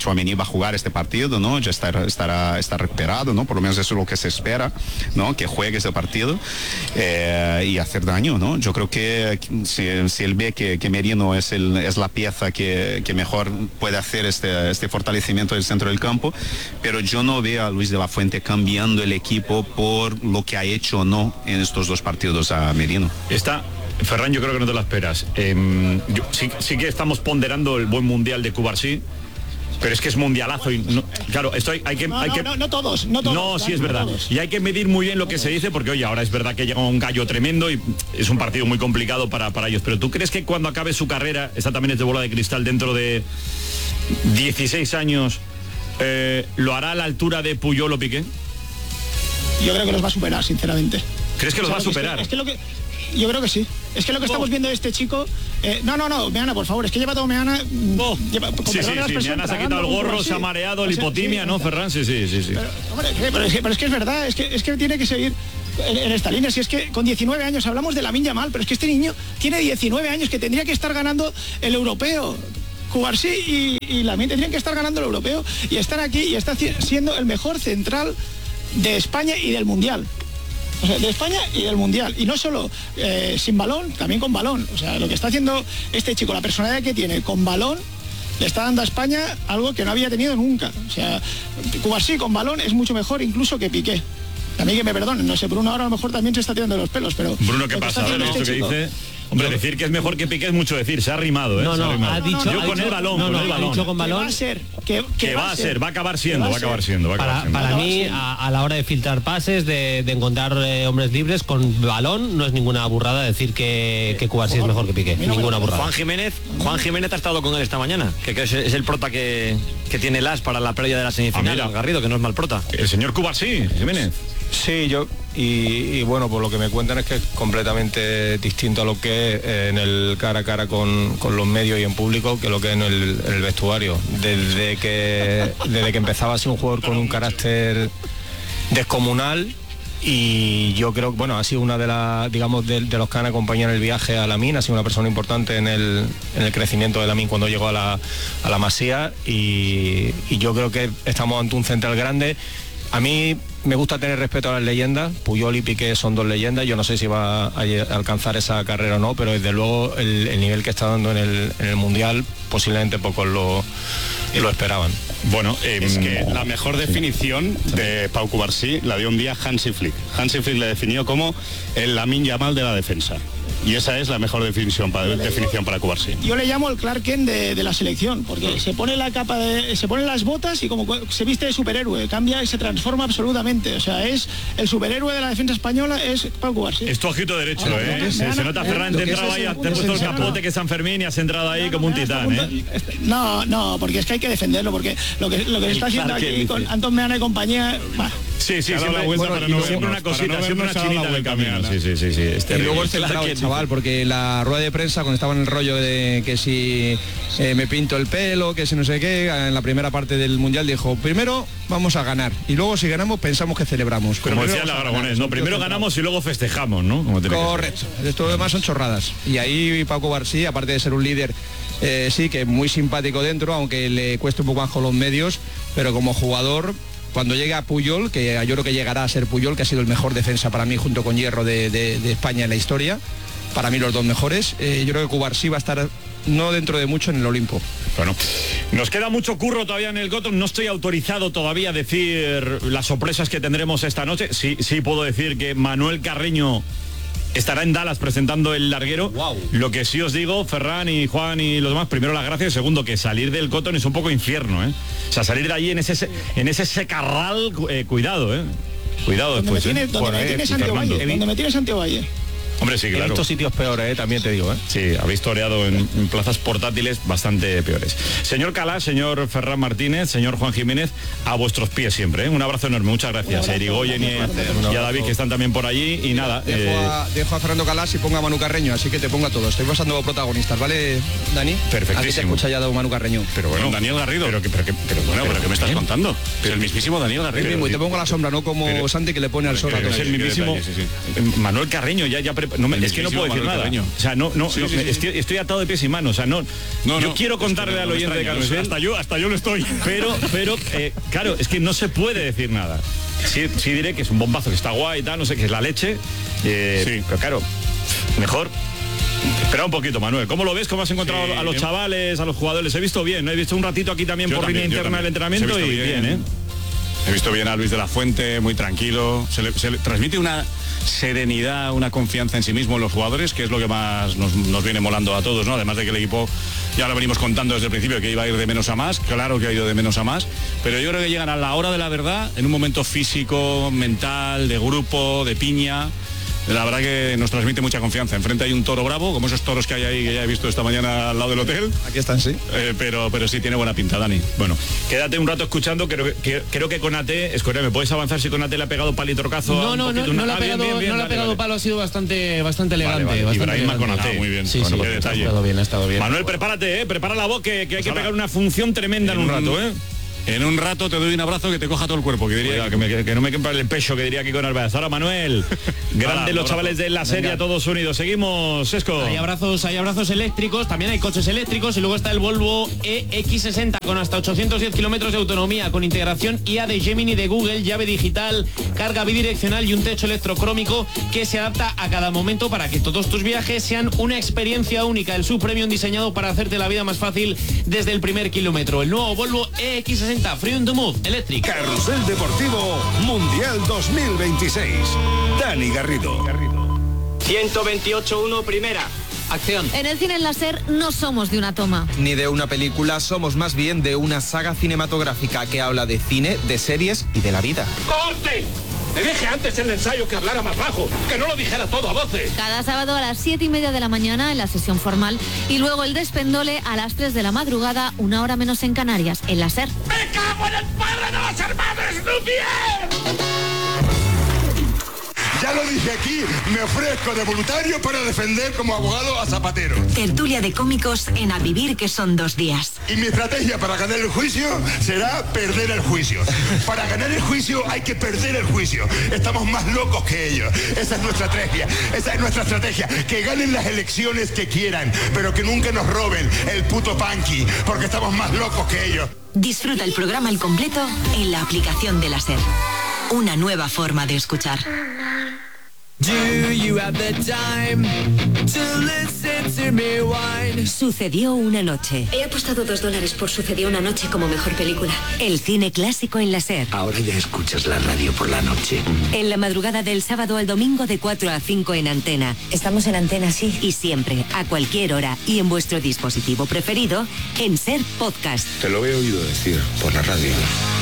S16: Tchouaméni va a jugar este partido, ¿no? Ya estará, estará, está recuperado, ¿no? Por lo menos eso es lo que se espera, ¿no? Que juegue ese partido eh, y hacer daño, ¿no? Yo creo que si, si él ve que, que Merino es, el, es la pieza que, que mejor puede hacer este, este fortalecimiento del centro del campo, pero yo no veo a Luis de la Fuente cambiando el equipo por lo que ha hecho o no en estos dos partidos a Merino.
S1: Está, Ferran, yo creo que no te lo esperas. Eh, yo, sí, sí que estamos ponderando el buen mundial de Cubarsí, pero es que es mundialazo y no, claro, esto hay, hay que...
S17: No,
S1: hay
S17: no,
S1: que
S17: no, no todos, no todos.
S1: No, sí es
S17: no
S1: verdad.
S17: todos.
S1: Y hay que medir muy bien lo que se dice, porque oye, ahora es verdad que llega un gallo tremendo y es un partido muy complicado para, para ellos. Pero ¿tú crees que cuando acabe su carrera, esta también es de bola de cristal, dentro de dieciséis años, eh, lo hará a la altura de Puyol o Piqué?
S17: Yo creo que los va a superar, sinceramente.
S1: ¿Crees que los
S17: O sea,
S1: va a superar?
S17: Es que, es que lo que... Yo creo que sí. Es que lo que estamos viendo de este chico... Eh, no, no, no, Meana, por favor, es que lleva todo Meana...
S1: Oh.
S17: Lleva, con
S1: Sí, sí,
S17: perdón de la
S1: sí,
S17: expresión,
S1: Meana se ha
S17: tragando
S1: quitado el
S17: un
S1: gorro,
S17: poco
S1: se ha
S17: así.
S1: mareado,
S17: O sea,
S1: lipotimia,
S17: sí,
S1: ¿no, Ferran? Sí, sí, sí, sí.
S17: Pero, hombre, pero, es que, pero es que es verdad, es que, es que tiene que seguir en, en esta línea. Si es que con diecinueve años hablamos de Lamine Yamal, pero es que este niño tiene diecinueve años, que tendría que estar ganando el europeo. Cubarsí y, y Lamine tendrían que estar ganando el europeo y estar aquí y está siendo el mejor central de España y del Mundial. O sea, de España y del Mundial. Y no solo eh, sin balón, también con balón. O sea, lo que está haciendo este chico, la personalidad que tiene con balón, le está dando a España algo que no había tenido nunca. O sea, Cubarsí con balón es mucho mejor incluso que Piqué. A mí que me perdonen, no sé, Bruno ahora a lo mejor también se está tirando de los pelos, pero...
S1: Bruno, ¿qué pasa? A ver, esto que dice... Hombre, decir que es mejor que Piqué es mucho decir, se ha rimado, ¿eh?
S2: No,
S1: Se
S2: no,
S1: rimado.
S2: ha dicho...
S1: Yo
S2: ha
S1: con
S2: dicho-
S1: el balón,
S2: no,
S1: con
S2: no,
S1: el
S2: ha
S1: balón.
S2: dicho con
S17: Que
S2: balón.
S17: va a ser, que,
S1: Que va a ser, va a acabar siendo,
S17: que
S1: va a acabar siendo, va a acabar
S19: Para,
S1: siendo.
S19: para mí, a, a la hora de filtrar pases, de, de encontrar eh, hombres libres con balón, no es ninguna burrada decir que, que Cubarsí es mejor que Piqué. Ninguna burrada.
S2: Juan Jiménez, Juan Jiménez ha estado con él esta mañana, que, que es, es el prota que, que tiene el as para la previa de la semifinal,
S1: Ah, mira.
S2: Garrido, que no es mal prota.
S1: El señor Cubarsí, Jiménez.
S18: Sí, yo y, y bueno, por lo que me cuentan es que es completamente distinto a lo que es eh, en el cara a cara con, con los medios y en público que lo que es en el, en el vestuario. Desde que desde que empezaba a ser un jugador con un carácter descomunal, y yo creo que bueno, ha sido una de las, digamos, de, de los que han acompañado en el viaje a Lamine, ha sido una persona importante en el, en el crecimiento de Lamine cuando llegó a la, a la Masía, y, y yo creo que estamos ante un central grande. A mí me gusta tener respeto a las leyendas. Puyol y Piqué son dos leyendas. Yo no sé si va a alcanzar esa carrera o no, pero desde luego el, el nivel que está dando en el, en el Mundial posiblemente pocos lo, lo esperaban.
S1: Bueno, eh,
S20: es que la mejor definición de Pau Cubarsí la dio un día Hansi Flick. Hansi Flick le definió como el Lamine Yamal de la defensa. Y esa es la mejor definición para, definición para Cubarsí.
S17: Yo le llamo el Clark Kent de, de la selección, porque se pone la capa de, se pone las botas y como cu- se viste de superhéroe, cambia y se transforma absolutamente. O sea, es el superhéroe de la defensa española, es Pau Cubarsí.
S1: Es tu ojito derecho,
S17: Ahora,
S1: ¿eh?
S17: me
S1: Se,
S17: han-
S1: se nota,
S17: me han-
S1: Ferran,
S17: lo
S1: te
S17: que
S1: entraba
S17: es
S1: ahí,
S17: ese
S1: te has puesto el
S17: punto esencial.
S1: capote que es San Fermín y has entrado ahí como un titán, ¿eh?
S17: No, no, porque es que hay que defenderlo, porque lo que, lo que se está haciendo
S1: Clark Kent,
S17: aquí con
S1: dice.
S17: Anton Meana y compañía... bah.
S1: Sí, sí,
S3: Se ha dado
S1: siempre,
S3: la vuelta
S1: bueno,
S3: para no
S1: siempre
S3: vernos,
S1: una
S3: para
S1: cosita,
S3: no
S1: siempre
S3: vernos,
S1: una
S3: se ha dado
S1: chinita
S3: la
S1: en el
S3: vuelta,
S1: camino.
S3: Meana.
S1: Sí, sí, sí, sí. es
S3: Y
S1: terrible.
S3: luego el centrado, el chaval, porque la rueda de prensa, cuando estaba en el rollo de que si eh, me pinto el pelo, que si no sé qué, en la primera parte del Mundial dijo, primero vamos a ganar, y luego si ganamos pensamos que celebramos.
S1: Como decía el Aragonés, ¿no? Primero ganamos y luego festejamos, ¿no? Como tiene que ser.
S3: Correcto. Esto lo demás son chorradas. Y ahí Pau Cubarsí, aparte de ser un líder, eh, sí, que muy simpático dentro, aunque le cueste un poco más con los medios, pero como jugador... Cuando llegue a Puyol, que yo creo que llegará a ser Puyol, que ha sido el mejor defensa para mí junto con Hierro de, de- de España en la historia, para mí los dos mejores, eh, yo creo que Cubarsí va a estar no dentro de mucho en el Olimpo.
S1: Bueno, nos queda mucho curro todavía en el Cotton. No estoy autorizado todavía a decir las sorpresas que tendremos esta noche. Sí, sí puedo decir que Manuel Carreño estará en Dallas presentando el larguero. Lo que sí os digo, Ferran y Juan y los demás, primero las gracias, segundo que salir del Cotton es un poco infierno, ¿eh? O sea, salir de allí en ese en ese secarral, eh, cuidado, ¿eh? Cuidado
S17: Donde me
S1: después,
S17: tiene,
S1: ¿eh?
S17: donde
S1: Bueno,
S17: me
S1: eh,
S17: tiene
S1: Fernando.
S17: Santiago Valle, donde me tiene Santiago Valle.
S1: Hombre, sí,
S18: He
S1: claro.
S18: visto sitios peores, eh, también te digo, ¿eh?
S1: Sí, habéis toreado en, en plazas portátiles bastante peores. Señor Calá, señor Ferran Martínez, señor Juan Jiménez, a vuestros pies siempre, ¿eh? Un abrazo enorme, muchas gracias a Irigoyen y, y a David, que están también por allí. Y nada,
S3: Dejo,
S1: eh,
S3: a, dejo a Fernando Calas y ponga a Manu Carreño, así que te pongo a todos. Estoy pasando protagonistas, ¿vale, Dani?
S1: Perfectísimo.
S3: Aquí te escucha ya Manu Carreño.
S1: Pero bueno,
S20: Daniel Garrido.
S1: Pero, que- pero, que- pero,
S20: Bueno, pero ¿qué me estás
S1: ¿eh?
S20: contando? Es el mismísimo Daniel
S3: El
S20: Garrido.
S3: mismo, y te pongo a la sombra, no como
S20: Pero-
S3: Santi que le pone al sol a
S1: Pero
S3: todo.
S1: es el mismísimo
S20: Sí, sí,
S1: Manuel Carreño, ya, ya preparado no me, es que no puedo decir nada. Carreño. O sea, no, no, sí, no sí, sí, estoy, estoy atado de pies y manos. O sea, no,
S11: no
S1: yo
S11: no,
S1: quiero contarle
S11: no,
S1: al
S11: no
S1: oyente de
S11: extraña,
S1: Carrusel.
S11: hasta yo, hasta yo lo estoy.
S1: Pero, pero, eh, claro, es que no se puede decir nada. Sí, sí diré que es un bombazo, que está guay y tal, no sé, que es la leche. Eh, sí. Pero claro, mejor. Espera un poquito, Manuel. ¿Cómo lo ves? ¿Cómo has encontrado sí, a los chavales, a los jugadores? He visto bien, ¿no? He visto un ratito aquí también yo por también, línea interna del entrenamiento y bien, bien, ¿eh?
S11: He visto bien a Luis de la Fuente, muy tranquilo. Se le, se le transmite una serenidad, una confianza en sí mismo en los jugadores, que es lo que más nos, nos viene molando a todos, ¿no? Además de que el equipo, ya lo venimos contando desde el principio, que iba a ir de menos a más. Claro que ha ido de menos a más. Pero yo creo que llegan a la hora de la verdad, en un momento físico, mental, de grupo, de piña. La verdad que nos transmite mucha confianza. Enfrente hay un toro bravo, como esos toros que hay ahí que ya he visto esta mañana al lado del hotel.
S3: Aquí están, sí.
S11: Eh, pero, pero sí tiene buena pinta, Dani.
S1: Bueno, quédate un rato escuchando. Creo que, creo que Konate, Escoria, ¿me puedes avanzar si Konate le ha pegado palitrocazo?
S19: No, no, no, no le ha pegado, bien, bien, no le ha pegado palo, ha sido bastante, bastante elegante. Vale, vale.
S1: Bastante elegante. Konate,
S11: ah, muy bien.
S19: Sí, bueno, sí, qué detalle. Ha estado bien, ha estado bien.
S1: Manuel, prepárate, eh, prepara la voz que, que hay pues que ahora, pegar una función tremenda en un rato, eh.
S11: En un rato te doy un abrazo que te coja todo el cuerpo, que diría Oiga,
S1: que, me, que no me quepa el pecho, que diría aquí con Narváez. Ahora Manuel, grande los chavales de la serie, Venga. Todos unidos. Seguimos, Sesco.
S5: Hay abrazos, hay abrazos eléctricos, también hay coches eléctricos y luego está el Volvo E X sesenta con hasta ochocientos diez kilómetros de autonomía, con integración I A de Gemini de Google, llave digital, carga bidireccional y un techo electrocrómico que se adapta a cada momento para que todos tus viajes sean una experiencia única. El subpremium diseñado para hacerte la vida más fácil desde el primer kilómetro. El nuevo Volvo E X sesenta Free on the Move Electric.
S12: Carrusel Deportivo Mundial dos mil veintiséis. Dani Garrido.
S9: ciento veintiocho uno primera.
S19: Acción.
S21: En el cine en láser no somos de una toma.
S22: Ni de una película, somos más bien de una saga cinematográfica que habla de cine, de series y de la vida.
S23: ¡Corte! Te dije antes en el ensayo que hablara más bajo, que no lo dijera todo a voces.
S21: Cada sábado a las siete y media de la mañana en la sesión formal y luego el despendole a las tres de la madrugada, una hora menos en Canarias, en la SER.
S23: ¡Me cago en el padre de los hermanos Lumière!
S24: Ya lo dije aquí, me ofrezco de voluntario para defender como abogado a Zapatero.
S13: Tertulia de cómicos en A Vivir, que son dos días.
S24: Y mi estrategia para ganar el juicio será perder el juicio. Para ganar el juicio hay que perder el juicio. Estamos más locos que ellos. Esa es nuestra estrategia. Esa es nuestra estrategia. Que ganen las elecciones que quieran, pero que nunca nos roben el puto punky, porque estamos más locos que ellos.
S13: Disfruta el programa al completo en la aplicación de la SER. Una nueva forma de escuchar.
S25: Do you have the time to listen to me whine?
S13: Sucedió una noche.
S15: He apostado dos dólares por Sucedió una noche como mejor película.
S13: El cine clásico en la SER.
S26: Ahora ya escuchas la radio por la noche.
S13: En la madrugada del sábado al domingo de cuatro a cinco en Antena.
S15: Estamos en Antena, sí.
S13: Y siempre, a cualquier hora y en vuestro dispositivo preferido, en SER Podcast.
S26: Te lo he oído decir por la radio.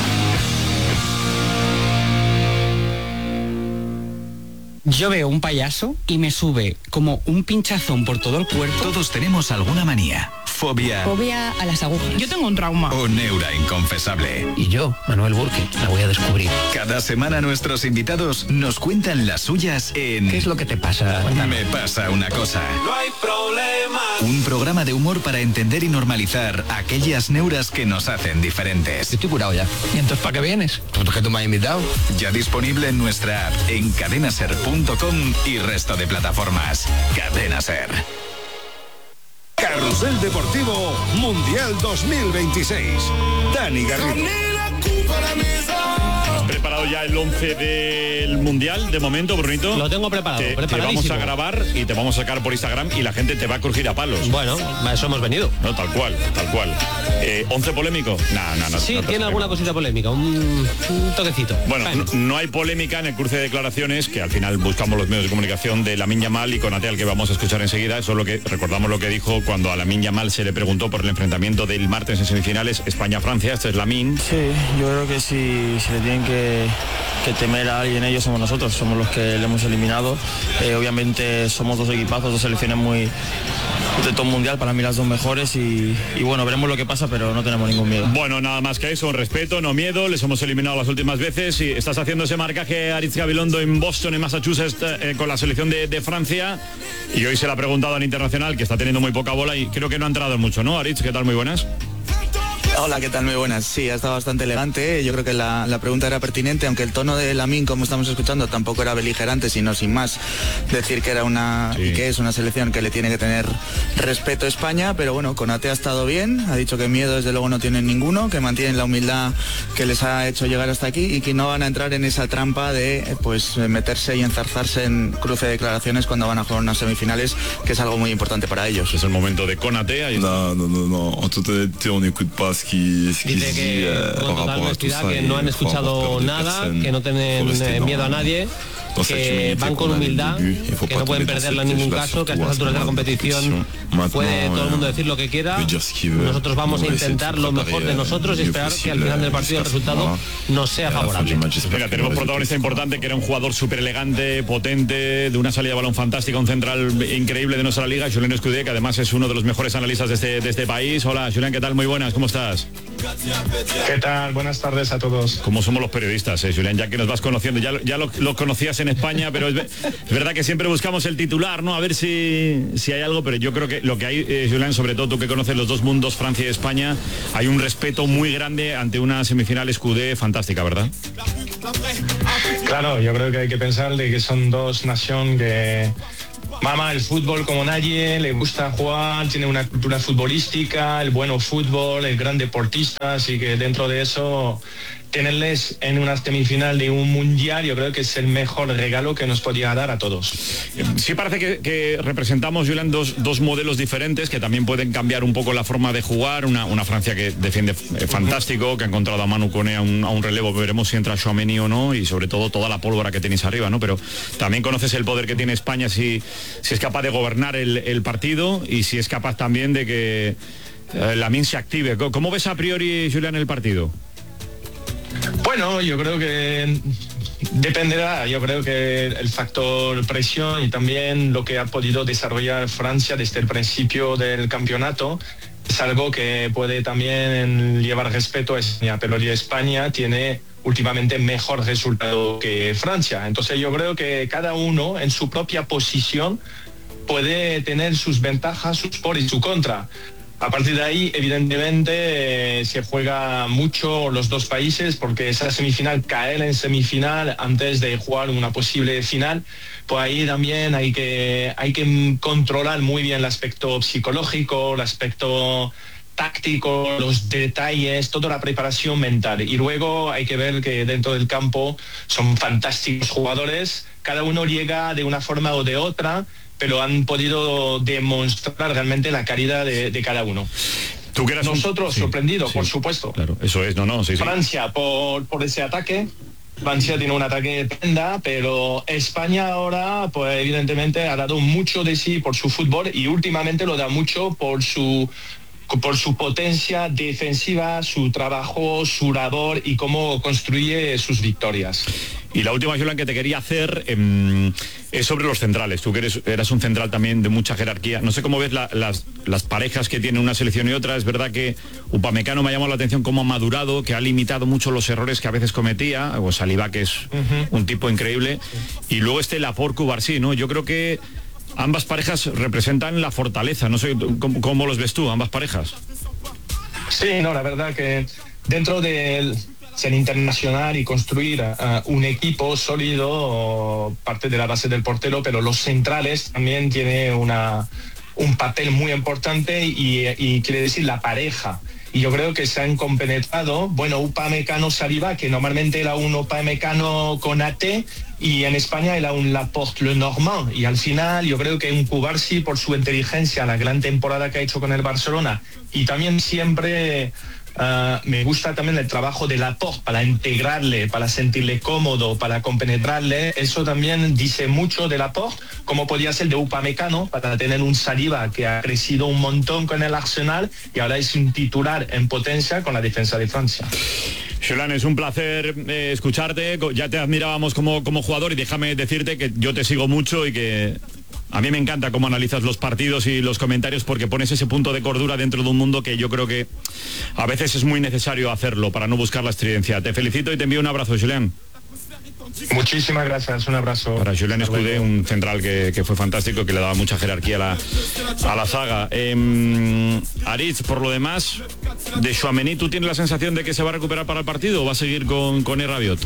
S6: Yo veo un payaso y me sube como un pinchazón por todo el cuerpo.
S14: Todos tenemos alguna manía. Fobia.
S15: Fobia a las agujas.
S27: Yo tengo un trauma.
S14: O neura inconfesable.
S19: Y yo, Manuel Burke, la voy a descubrir.
S14: Cada semana nuestros invitados nos cuentan las suyas en...
S19: ¿Qué es lo que te pasa?
S14: Me pasa una cosa.
S25: No hay problema.
S14: Un programa de humor para entender y normalizar aquellas neuras que nos hacen diferentes.
S19: Estoy curado ya. ¿Y entonces para qué vienes? Pues que tú me has invitado.
S14: Ya disponible en nuestra app, en cadenaser punto com y resto de plataformas. Cadena Ser.
S12: Carrusel Deportivo Mundial dos mil veintiséis. Dani Garrido.
S1: ¿Has preparado ya el once del Mundial de momento, Brunito?
S19: Lo tengo preparado,
S1: te, te vamos a grabar y te vamos a sacar por Instagram y la gente te va a crujir a palos.
S19: Bueno, a eso hemos venido.
S1: No, tal cual, tal cual. Eh, ¿once polémico? No, no, no.
S19: Sí,
S1: no
S19: tiene alguna cosita polémica, un, un toquecito.
S1: Bueno, no, no hay polémica en el cruce de declaraciones, que al final buscamos los medios de comunicación de Lamine Yamal y Konate, al que vamos a escuchar enseguida. Eso es lo que recordamos lo que dijo cuando a Lamine Yamal se le preguntó por el enfrentamiento del martes en semifinales España-Francia. Este es Lamine.
S28: Sí, yo creo que si, si le tienen que, que temer a alguien, ellos somos nosotros, somos los que le hemos eliminado. Eh, obviamente somos dos equipazos, dos selecciones muy de todo mundial, para mí las dos mejores y, y bueno, veremos lo que pasa, pero no tenemos ningún miedo.
S1: Bueno, nada más que eso, respeto, no miedo, les hemos eliminado las últimas veces y estás haciendo ese marcaje Aritz Gabilondo en Boston, en Massachusetts, eh, con la selección de, de Francia, y hoy se le ha preguntado al internacional, que está teniendo muy poca bola y creo que no ha entrado mucho, ¿no, Aritz? ¿Qué tal? Muy buenas.
S2: Hola, ¿qué tal? Muy buenas. Sí, ha estado bastante elegante. Yo creo que la, la pregunta era pertinente, aunque el tono de Lamine, como estamos escuchando, tampoco era beligerante, sino sin más decir que era una sí. que es una selección que le tiene que tener respeto a España, pero bueno, Konaté ha estado bien, ha dicho que miedo desde luego no tienen ninguno, que mantienen la humildad que les ha hecho llegar hasta aquí y que no van a entrar en esa trampa de pues meterse y enzarzarse en cruce de declaraciones cuando van a jugar unas semifinales, que es algo muy importante para ellos.
S1: Es el momento de Konaté. Ahí
S4: no, no, no, no. En totalidad on n'écoute pas ce qui, ce qui
S19: Dice que,
S4: dit,
S19: con total honestidad, que no han escuchado nada, que no tienen eh, miedo a nadie, que van con humildad, que no pueden perderla en ningún caso, que a estas alturas de la competición puede todo el mundo decir lo que quiera. Nosotros vamos a intentar lo mejor de nosotros y esperar que al final del partido el resultado nos sea favorable.
S1: Mira, tenemos protagonista importante, que era un jugador súper elegante, potente, de una salida de balón fantástica, un central increíble de nuestra liga, Julen Escudé, que además es uno de los mejores analistas de este, de este país. Hola, Julen, ¿qué tal? Muy buenas, ¿cómo estás?
S7: ¿Qué tal? Buenas tardes a todos.
S1: ¿Cómo somos los periodistas, eh, Julen? Ya que nos vas conociendo, ya, ya lo, lo conocías en España, pero es, es verdad que siempre buscamos el titular, ¿no? A ver si, si hay algo, pero yo creo que lo que hay, eh, Julen, sobre todo tú que conoces los dos mundos, Francia y España, hay un respeto muy grande ante una semifinal Escudé fantástica, ¿verdad?
S7: Claro, yo creo que hay que pensar de que son dos naciones que mama el fútbol como nadie, le gusta jugar, tiene una cultura futbolística, el bueno fútbol, el gran deportista, así que dentro de eso tenerles en una semifinal de un mundial yo creo que es el mejor regalo que nos podía dar a todos.
S1: Sí, parece que, que representamos, Julen, dos, dos modelos diferentes que también pueden cambiar un poco la forma de jugar. Una, una Francia que defiende eh, fantástico, que ha encontrado a Manu Koné a un, a un relevo, veremos si entra Tchouaméni o no, y sobre todo toda la pólvora que tenéis arriba, ¿no? Pero también conoces el poder que tiene España, si, si es capaz de gobernar el, el partido y si es capaz también de que eh, Lamine se active. ¿Cómo ves a priori, Julen, el partido?
S7: Bueno, yo creo que dependerá, yo creo que el factor presión y también lo que ha podido desarrollar Francia desde el principio del campeonato es algo que puede también llevar respeto a España, pero España tiene últimamente mejor resultado que Francia, entonces yo creo que cada uno en su propia posición puede tener sus ventajas, sus por y su contra. A partir de ahí, evidentemente, eh, se juega mucho los dos países porque esa semifinal, caer en semifinal antes de jugar una posible final, pues ahí también hay que, hay que controlar muy bien el aspecto psicológico, el aspecto táctico, los detalles, toda la preparación mental. Y luego hay que ver que dentro del campo son fantásticos jugadores, cada uno llega de una forma o de otra, pero han podido demostrar realmente la calidad de, de cada uno.
S1: ¿Tú que eras
S7: Nosotros,
S1: un... sí,
S7: sorprendidos,
S1: sí,
S7: por supuesto.
S1: Claro, eso es, no, no, sí, sí.
S7: Francia por, por ese ataque. Francia tiene un ataque tremenda, pero España ahora, pues evidentemente ha dado mucho de sí por su fútbol y últimamente lo da mucho por su por su potencia defensiva, su trabajo, su labor y cómo construye sus victorias.
S1: Y la última, Julen, que te quería hacer eh, es sobre los centrales. Tú que eres, eras un central también de mucha jerarquía. No sé cómo ves la, las, las parejas que tiene una selección y otra. Es verdad que Upamecano me ha llamado la atención cómo ha madurado, que ha limitado mucho los errores que a veces cometía. O Saliba, que es uh-huh. un tipo increíble. Y luego este Laporte, Cubarsí, ¿no? Yo creo que ambas parejas representan la fortaleza. No sé cómo, cómo los ves tú, ambas parejas.
S7: Sí, no, la verdad que dentro del ser internacional y construir uh, un equipo sólido, parte de la base del portero, pero los centrales también tienen una, un papel muy importante y, y quiere decir la pareja. Y yo creo que se han compenetrado, bueno, Upamecano Saliba, que normalmente era un Upamecano con A T, y en España era un Laporte Lenormand, y al final yo creo que un Cubarsí, por su inteligencia, la gran temporada que ha hecho con el Barcelona, y también siempre uh, me gusta también el trabajo de Laporte para integrarle, para sentirle cómodo, para compenetrarle. Eso también dice mucho de Laporte, como podía ser de Upamecano, para tener un Saliba que ha crecido un montón con el Arsenal y ahora es un titular en potencia con la defensa de Francia.
S1: Julen, es un placer eh, escucharte, ya te admirábamos como, como jugador y déjame decirte que yo te sigo mucho y que a mí me encanta cómo analizas los partidos y los comentarios porque pones ese punto de cordura dentro de un mundo que yo creo que a veces es muy necesario hacerlo para no buscar la estridencia. Te felicito y te envío un abrazo, Julen.
S7: Muchísimas gracias, un abrazo.
S1: Para Julián Escudé, un central que, que fue fantástico, que le daba mucha jerarquía a la, a la zaga. Eh, Aritz, por lo demás, de Tchouaméni, ¿tú tienes la sensación de que se va a recuperar para el partido o va a seguir con, con Rabiot?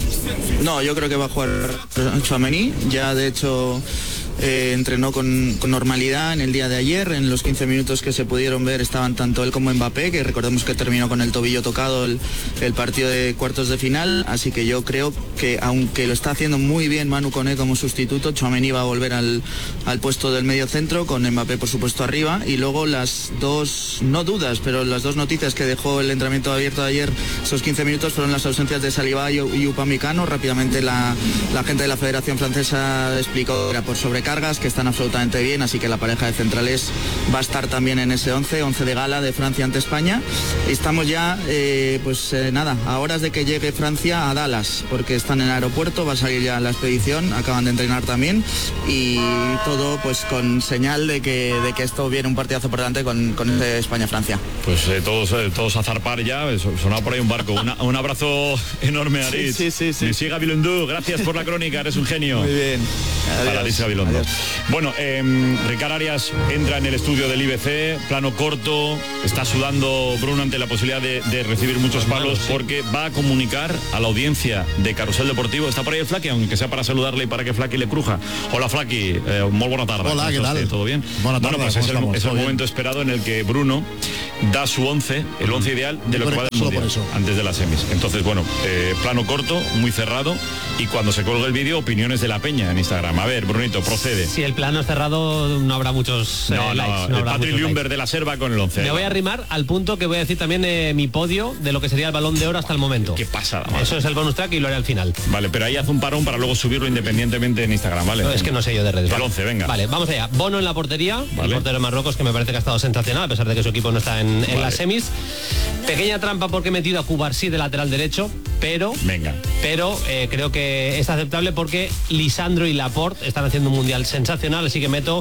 S2: No, yo creo que va a jugar Tchouaméni. Ya de hecho eh, entrenó con, con normalidad en el día de ayer. En los quince minutos que se pudieron ver estaban tanto él como Mbappé, que recordemos que terminó con el tobillo tocado el, el partido de cuartos de final. Así que yo creo que aunque lo está haciendo muy bien Manu Koné como sustituto, Tchouaméni va a volver al, al puesto del medio centro, con Mbappé por supuesto arriba. Y luego las dos, no dudas, pero las dos noticias que dejó el entrenamiento abierto de ayer, esos quince minutos, fueron las ausencias de Saliba y, y Upamecano. Rápidamente la, la gente de la Federación Francesa explicó que era por sobrecargas, que están absolutamente bien, así que la pareja de centrales va a estar también en ese once, once de gala de Francia ante España. Y estamos ya, eh, pues eh, nada, a horas de que llegue Francia a Dallas, porque están en el aeropuerto, va a salir ya la expedición, acaban de entrenar también, y todo pues con señal de que, de que esto viene un partidazo por delante con, con este España-Francia.
S1: Pues eh, todos, eh, todos a zarpar ya, sonaba por ahí un barco. Una, un abrazo enorme, Aritz.
S2: Sí, sí, sí, sí.
S1: Siga Gabilondo, gracias por la crónica, eres un genio.
S2: Muy bien. Adiós.
S1: Para Aritz Gabilondo. Bueno, eh, Ricard Arias entra en el estudio del I B C, plano corto, está sudando Bruno ante la posibilidad de, de recibir muchos palos, porque va a comunicar a la audiencia de Carrusel Deportivo. Está por ahí el Flaqui, aunque sea para saludarle y para que Flaqui le cruja. Hola Flaqui, eh, muy buena tarde.
S3: Hola, ¿qué tal?
S1: ¿Todo bien?
S3: Buena tarde,
S1: bueno, pues es el, es el momento
S3: bien.
S1: esperado en el que Bruno da su once, el once ideal de lo que va del mundial, antes de las semis. Entonces, bueno, eh, plano corto, muy cerrado, y cuando se colgue el vídeo, opiniones de la peña en Instagram. A ver, Brunito, procede.
S19: Si el plano es cerrado, no habrá muchos eh,
S1: no,
S19: likes.
S1: No,
S19: no
S1: el Patrick Ljungberg de la Serva con el once.
S19: Me voy a arrimar al punto que voy a decir también eh, mi podio de lo que sería el Balón de Oro hasta el momento.
S1: Qué pasada, madre.
S19: Eso es el bonus track y lo haré al final.
S1: Vale, pero ahí haz un parón para luego subirlo independientemente en Instagram, ¿vale?
S19: No, es que no sé yo de redes.
S1: El
S19: vale.
S1: once, venga.
S19: Vale, vamos allá. Bono en la portería, vale. El portero de Marruecos, que me parece que ha estado sensacional, a pesar de que su equipo no está en,
S1: vale.
S19: en las semis. Pequeña trampa porque he metido a Cubarsí de lateral derecho, pero
S1: venga.
S19: Pero eh, creo que es aceptable porque Lisandro y Laporte están haciendo un mundial sensacional, así que meto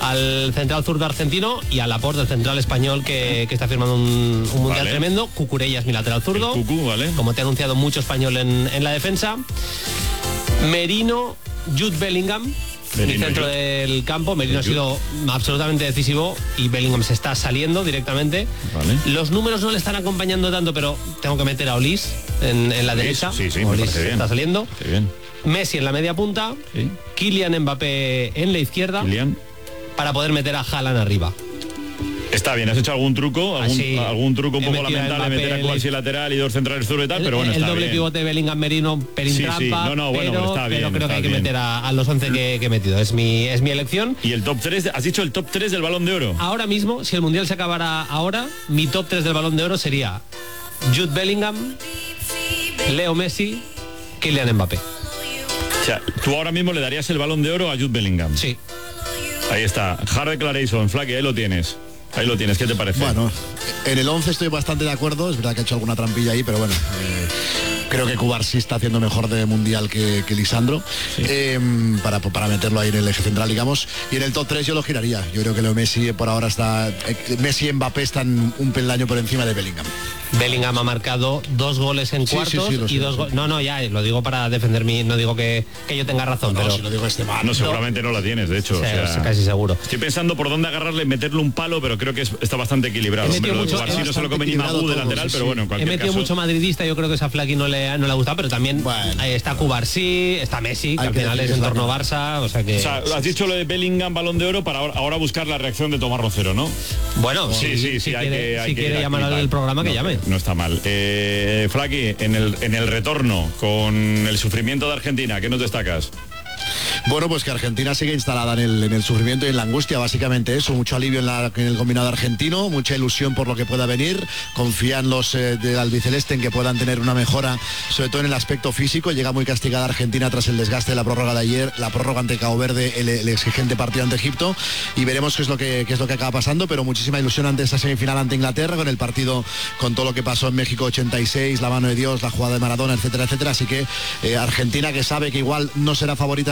S19: al central zurdo argentino y a Laporte, el central español, que, que está firmando un, un mundial vale. tremendo. Cucurella es mi lateral zurdo,
S1: Cucu, vale.
S19: como te ha anunciado mucho español en, en la defensa. Merino, Jude Bellingham, Merino, mi centro yo. del campo. Merino ha sido absolutamente decisivo y Bellingham se está saliendo directamente. Vale. Los números no le están acompañando tanto, pero tengo que meter a Olis en, en la
S1: Olis,
S19: derecha.
S1: Sí, sí,
S19: Olis
S1: me bien.
S19: está saliendo.
S1: Bien.
S19: Messi en la media punta, sí. Kylian Mbappé en la izquierda,
S1: Kylian.
S19: para poder meter a Haaland arriba.
S1: Está bien, has hecho algún truco, algún,
S19: Así,
S1: algún truco un poco lamentable, meter a Cualquier lateral y dos centrales zurdo y tal,
S19: el,
S1: pero bueno,
S19: el
S1: está
S19: doble
S1: bien.
S19: pivote Bellingham Merino, Perin
S1: sí,
S19: trampa,
S1: sí. No, no, bueno,
S19: pero,
S1: está bien,
S19: pero creo
S1: está
S19: que hay que
S1: bien.
S19: meter a, a los once que, que he metido. Es mi, es mi elección.
S1: ¿Y el top tres? ¿Has dicho el top tres del Balón de Oro?
S19: Ahora mismo, si el Mundial se acabara ahora, mi top tres del Balón de Oro sería Jude Bellingham, Leo Messi, Kylian Mbappé.
S1: O sea, tú ahora mismo le darías el Balón de Oro a Jude Bellingham.
S19: Sí.
S1: Ahí está, hard declaration, Flaky, ahí lo tienes. Ahí lo tienes, ¿qué te parece?
S3: Bueno, en el once estoy bastante de acuerdo, es verdad que ha hecho alguna trampilla ahí, pero bueno, eh, creo que Cubarsí está haciendo mejor de mundial que, que Lisandro, sí. eh, para, para meterlo ahí en el eje central, digamos. Y en el top tres yo lo giraría. Yo creo que Leo Messi por ahora está, eh, Messi y Mbappé están un peldaño por encima de Bellingham.
S19: Bellingham ha marcado dos goles en
S3: sí,
S19: cuartos
S3: sí, sí,
S19: y dos goles. No, no, ya lo digo para defender mi. No digo que, que yo tenga razón,
S3: no,
S19: pero.
S3: Si lo digo este mal.
S1: No, seguramente no la tienes, de hecho.
S19: Sí,
S1: o sea,
S19: casi seguro.
S1: Estoy pensando por dónde agarrarle, meterle un palo, pero creo que es, está bastante equilibrado.
S19: Hombre,
S1: mucho,
S19: lo de
S1: no se lo come ni Magú de lateral, sí, pero bueno, en cualquier
S19: He metido
S1: caso...
S19: mucho madridista, yo creo que esa Flaky no le, no le ha gustado, pero también bueno. está Cubarsí, está Messi, que al que final es en torno a Barça, o sea que.
S1: O sea, has dicho lo de Bellingham, Balón de Oro, para ahora, ahora buscar la reacción de Tomás Rocero, ¿no?
S19: Bueno,
S1: sí, sí, sí,
S19: si
S1: hay
S19: quiere,
S1: que. Hay
S19: si
S1: que
S19: quiere llamar al programa, que
S1: no,
S19: llame.
S1: No está mal. Eh, Flaky, en el, en el retorno, con el sufrimiento de Argentina, ¿qué nos destacas?
S3: Bueno, pues que Argentina sigue instalada en el, en el sufrimiento y en la angustia, básicamente eso, mucho alivio en, la, en el combinado argentino, mucha ilusión por lo que pueda venir, confían los eh, del albiceleste en que puedan tener una mejora, sobre todo en el aspecto físico. Llega muy castigada Argentina tras el desgaste de la prórroga de ayer, la prórroga ante Cabo Verde, el, el exigente partido ante Egipto, y veremos qué es lo que qué es lo que acaba pasando, pero muchísima ilusión ante esta semifinal ante Inglaterra, con el partido, con todo lo que pasó en México ochenta y seis, la mano de Dios, la jugada de Maradona, etcétera, etcétera, así que eh, Argentina, que sabe que igual no será favorita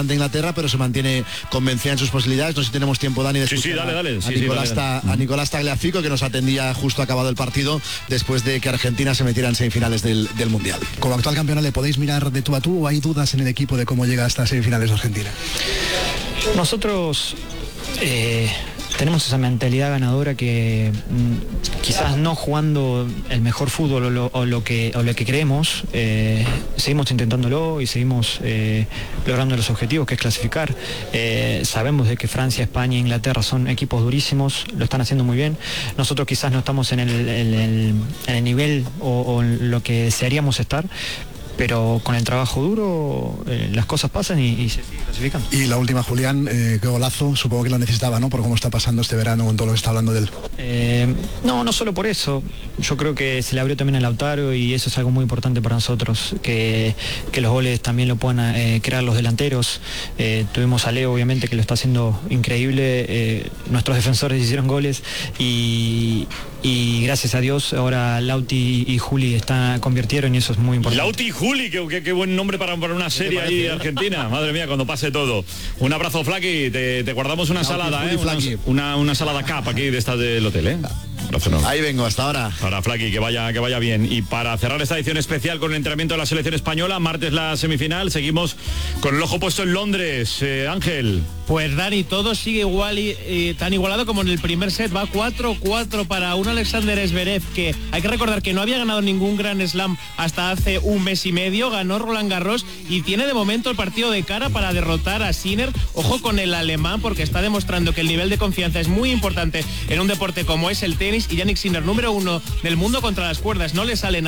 S3: ante Inglaterra, pero se mantiene convencida en sus posibilidades. No sé si tenemos tiempo, Dani, de
S1: sí, sí, dale, dale.
S3: a,
S1: Sí,
S3: Nicolás,
S1: sí, dale, dale.
S3: a Nicolás Tagliafico, que nos atendía justo acabado el partido después de que Argentina se metiera en semifinales del, del Mundial.
S8: Como actual campeona, ¿le podéis mirar de tú a tú o hay dudas en el equipo de cómo llega hasta semifinales de Argentina?
S10: Nosotros eh, tenemos esa mentalidad ganadora que mm, quizás no jugando el mejor fútbol o lo, o lo que o lo que creemos, eh, seguimos intentándolo y seguimos eh, logrando los objetivos, que es clasificar. Eh, sabemos de que Francia, España e Inglaterra son equipos durísimos, lo están haciendo muy bien. Nosotros quizás no estamos en el, el, el, en el nivel o, o en lo que desearíamos estar, pero con el trabajo duro eh, las cosas pasan y, y se siguen clasificando.
S8: Y la última, Julián, eh, qué golazo, supongo que lo necesitaba, ¿no? Por cómo está pasando este verano con todo lo que está hablando de él.
S10: Eh, no, no solo por eso. Yo creo que se le abrió también a Lautaro y eso es algo muy importante para nosotros, que, que los goles también lo puedan eh, crear los delanteros. Eh, tuvimos a Leo, obviamente, que lo está haciendo increíble. Eh, nuestros defensores hicieron goles y, y gracias a Dios ahora Lauti y Juli están, convirtieron y eso es muy importante.
S1: Lauti y Juli, qué, qué, qué buen nombre para, para una serie ahí argentina. Madre mía, cuando pase todo. Un abrazo, Flaky. Te, te guardamos una Lauti, salada, Juli, ¿eh? Una, una, una salada cap aquí de estas del hotel, ¿eh?
S3: Ahí vengo, hasta ahora.
S1: Para Flaky, que vaya, que vaya bien. Y para cerrar esta edición especial con el entrenamiento de la selección española, martes la semifinal, seguimos con el ojo puesto en Londres. Eh, Ángel.
S5: Pues Dani, todo sigue igual y, y tan igualado como en el primer set. Va cuatro cuatro para un Alexander Zverev, que hay que recordar que no había ganado ningún Grand Slam hasta hace un mes y medio. Ganó Roland Garros y tiene de momento el partido de cara para derrotar a Sinner. Ojo con el alemán, porque está demostrando que el nivel de confianza es muy importante en un deporte como es el tenis. Y Jannik Sinner, número uno del mundo contra las cuerdas, no le sale nada.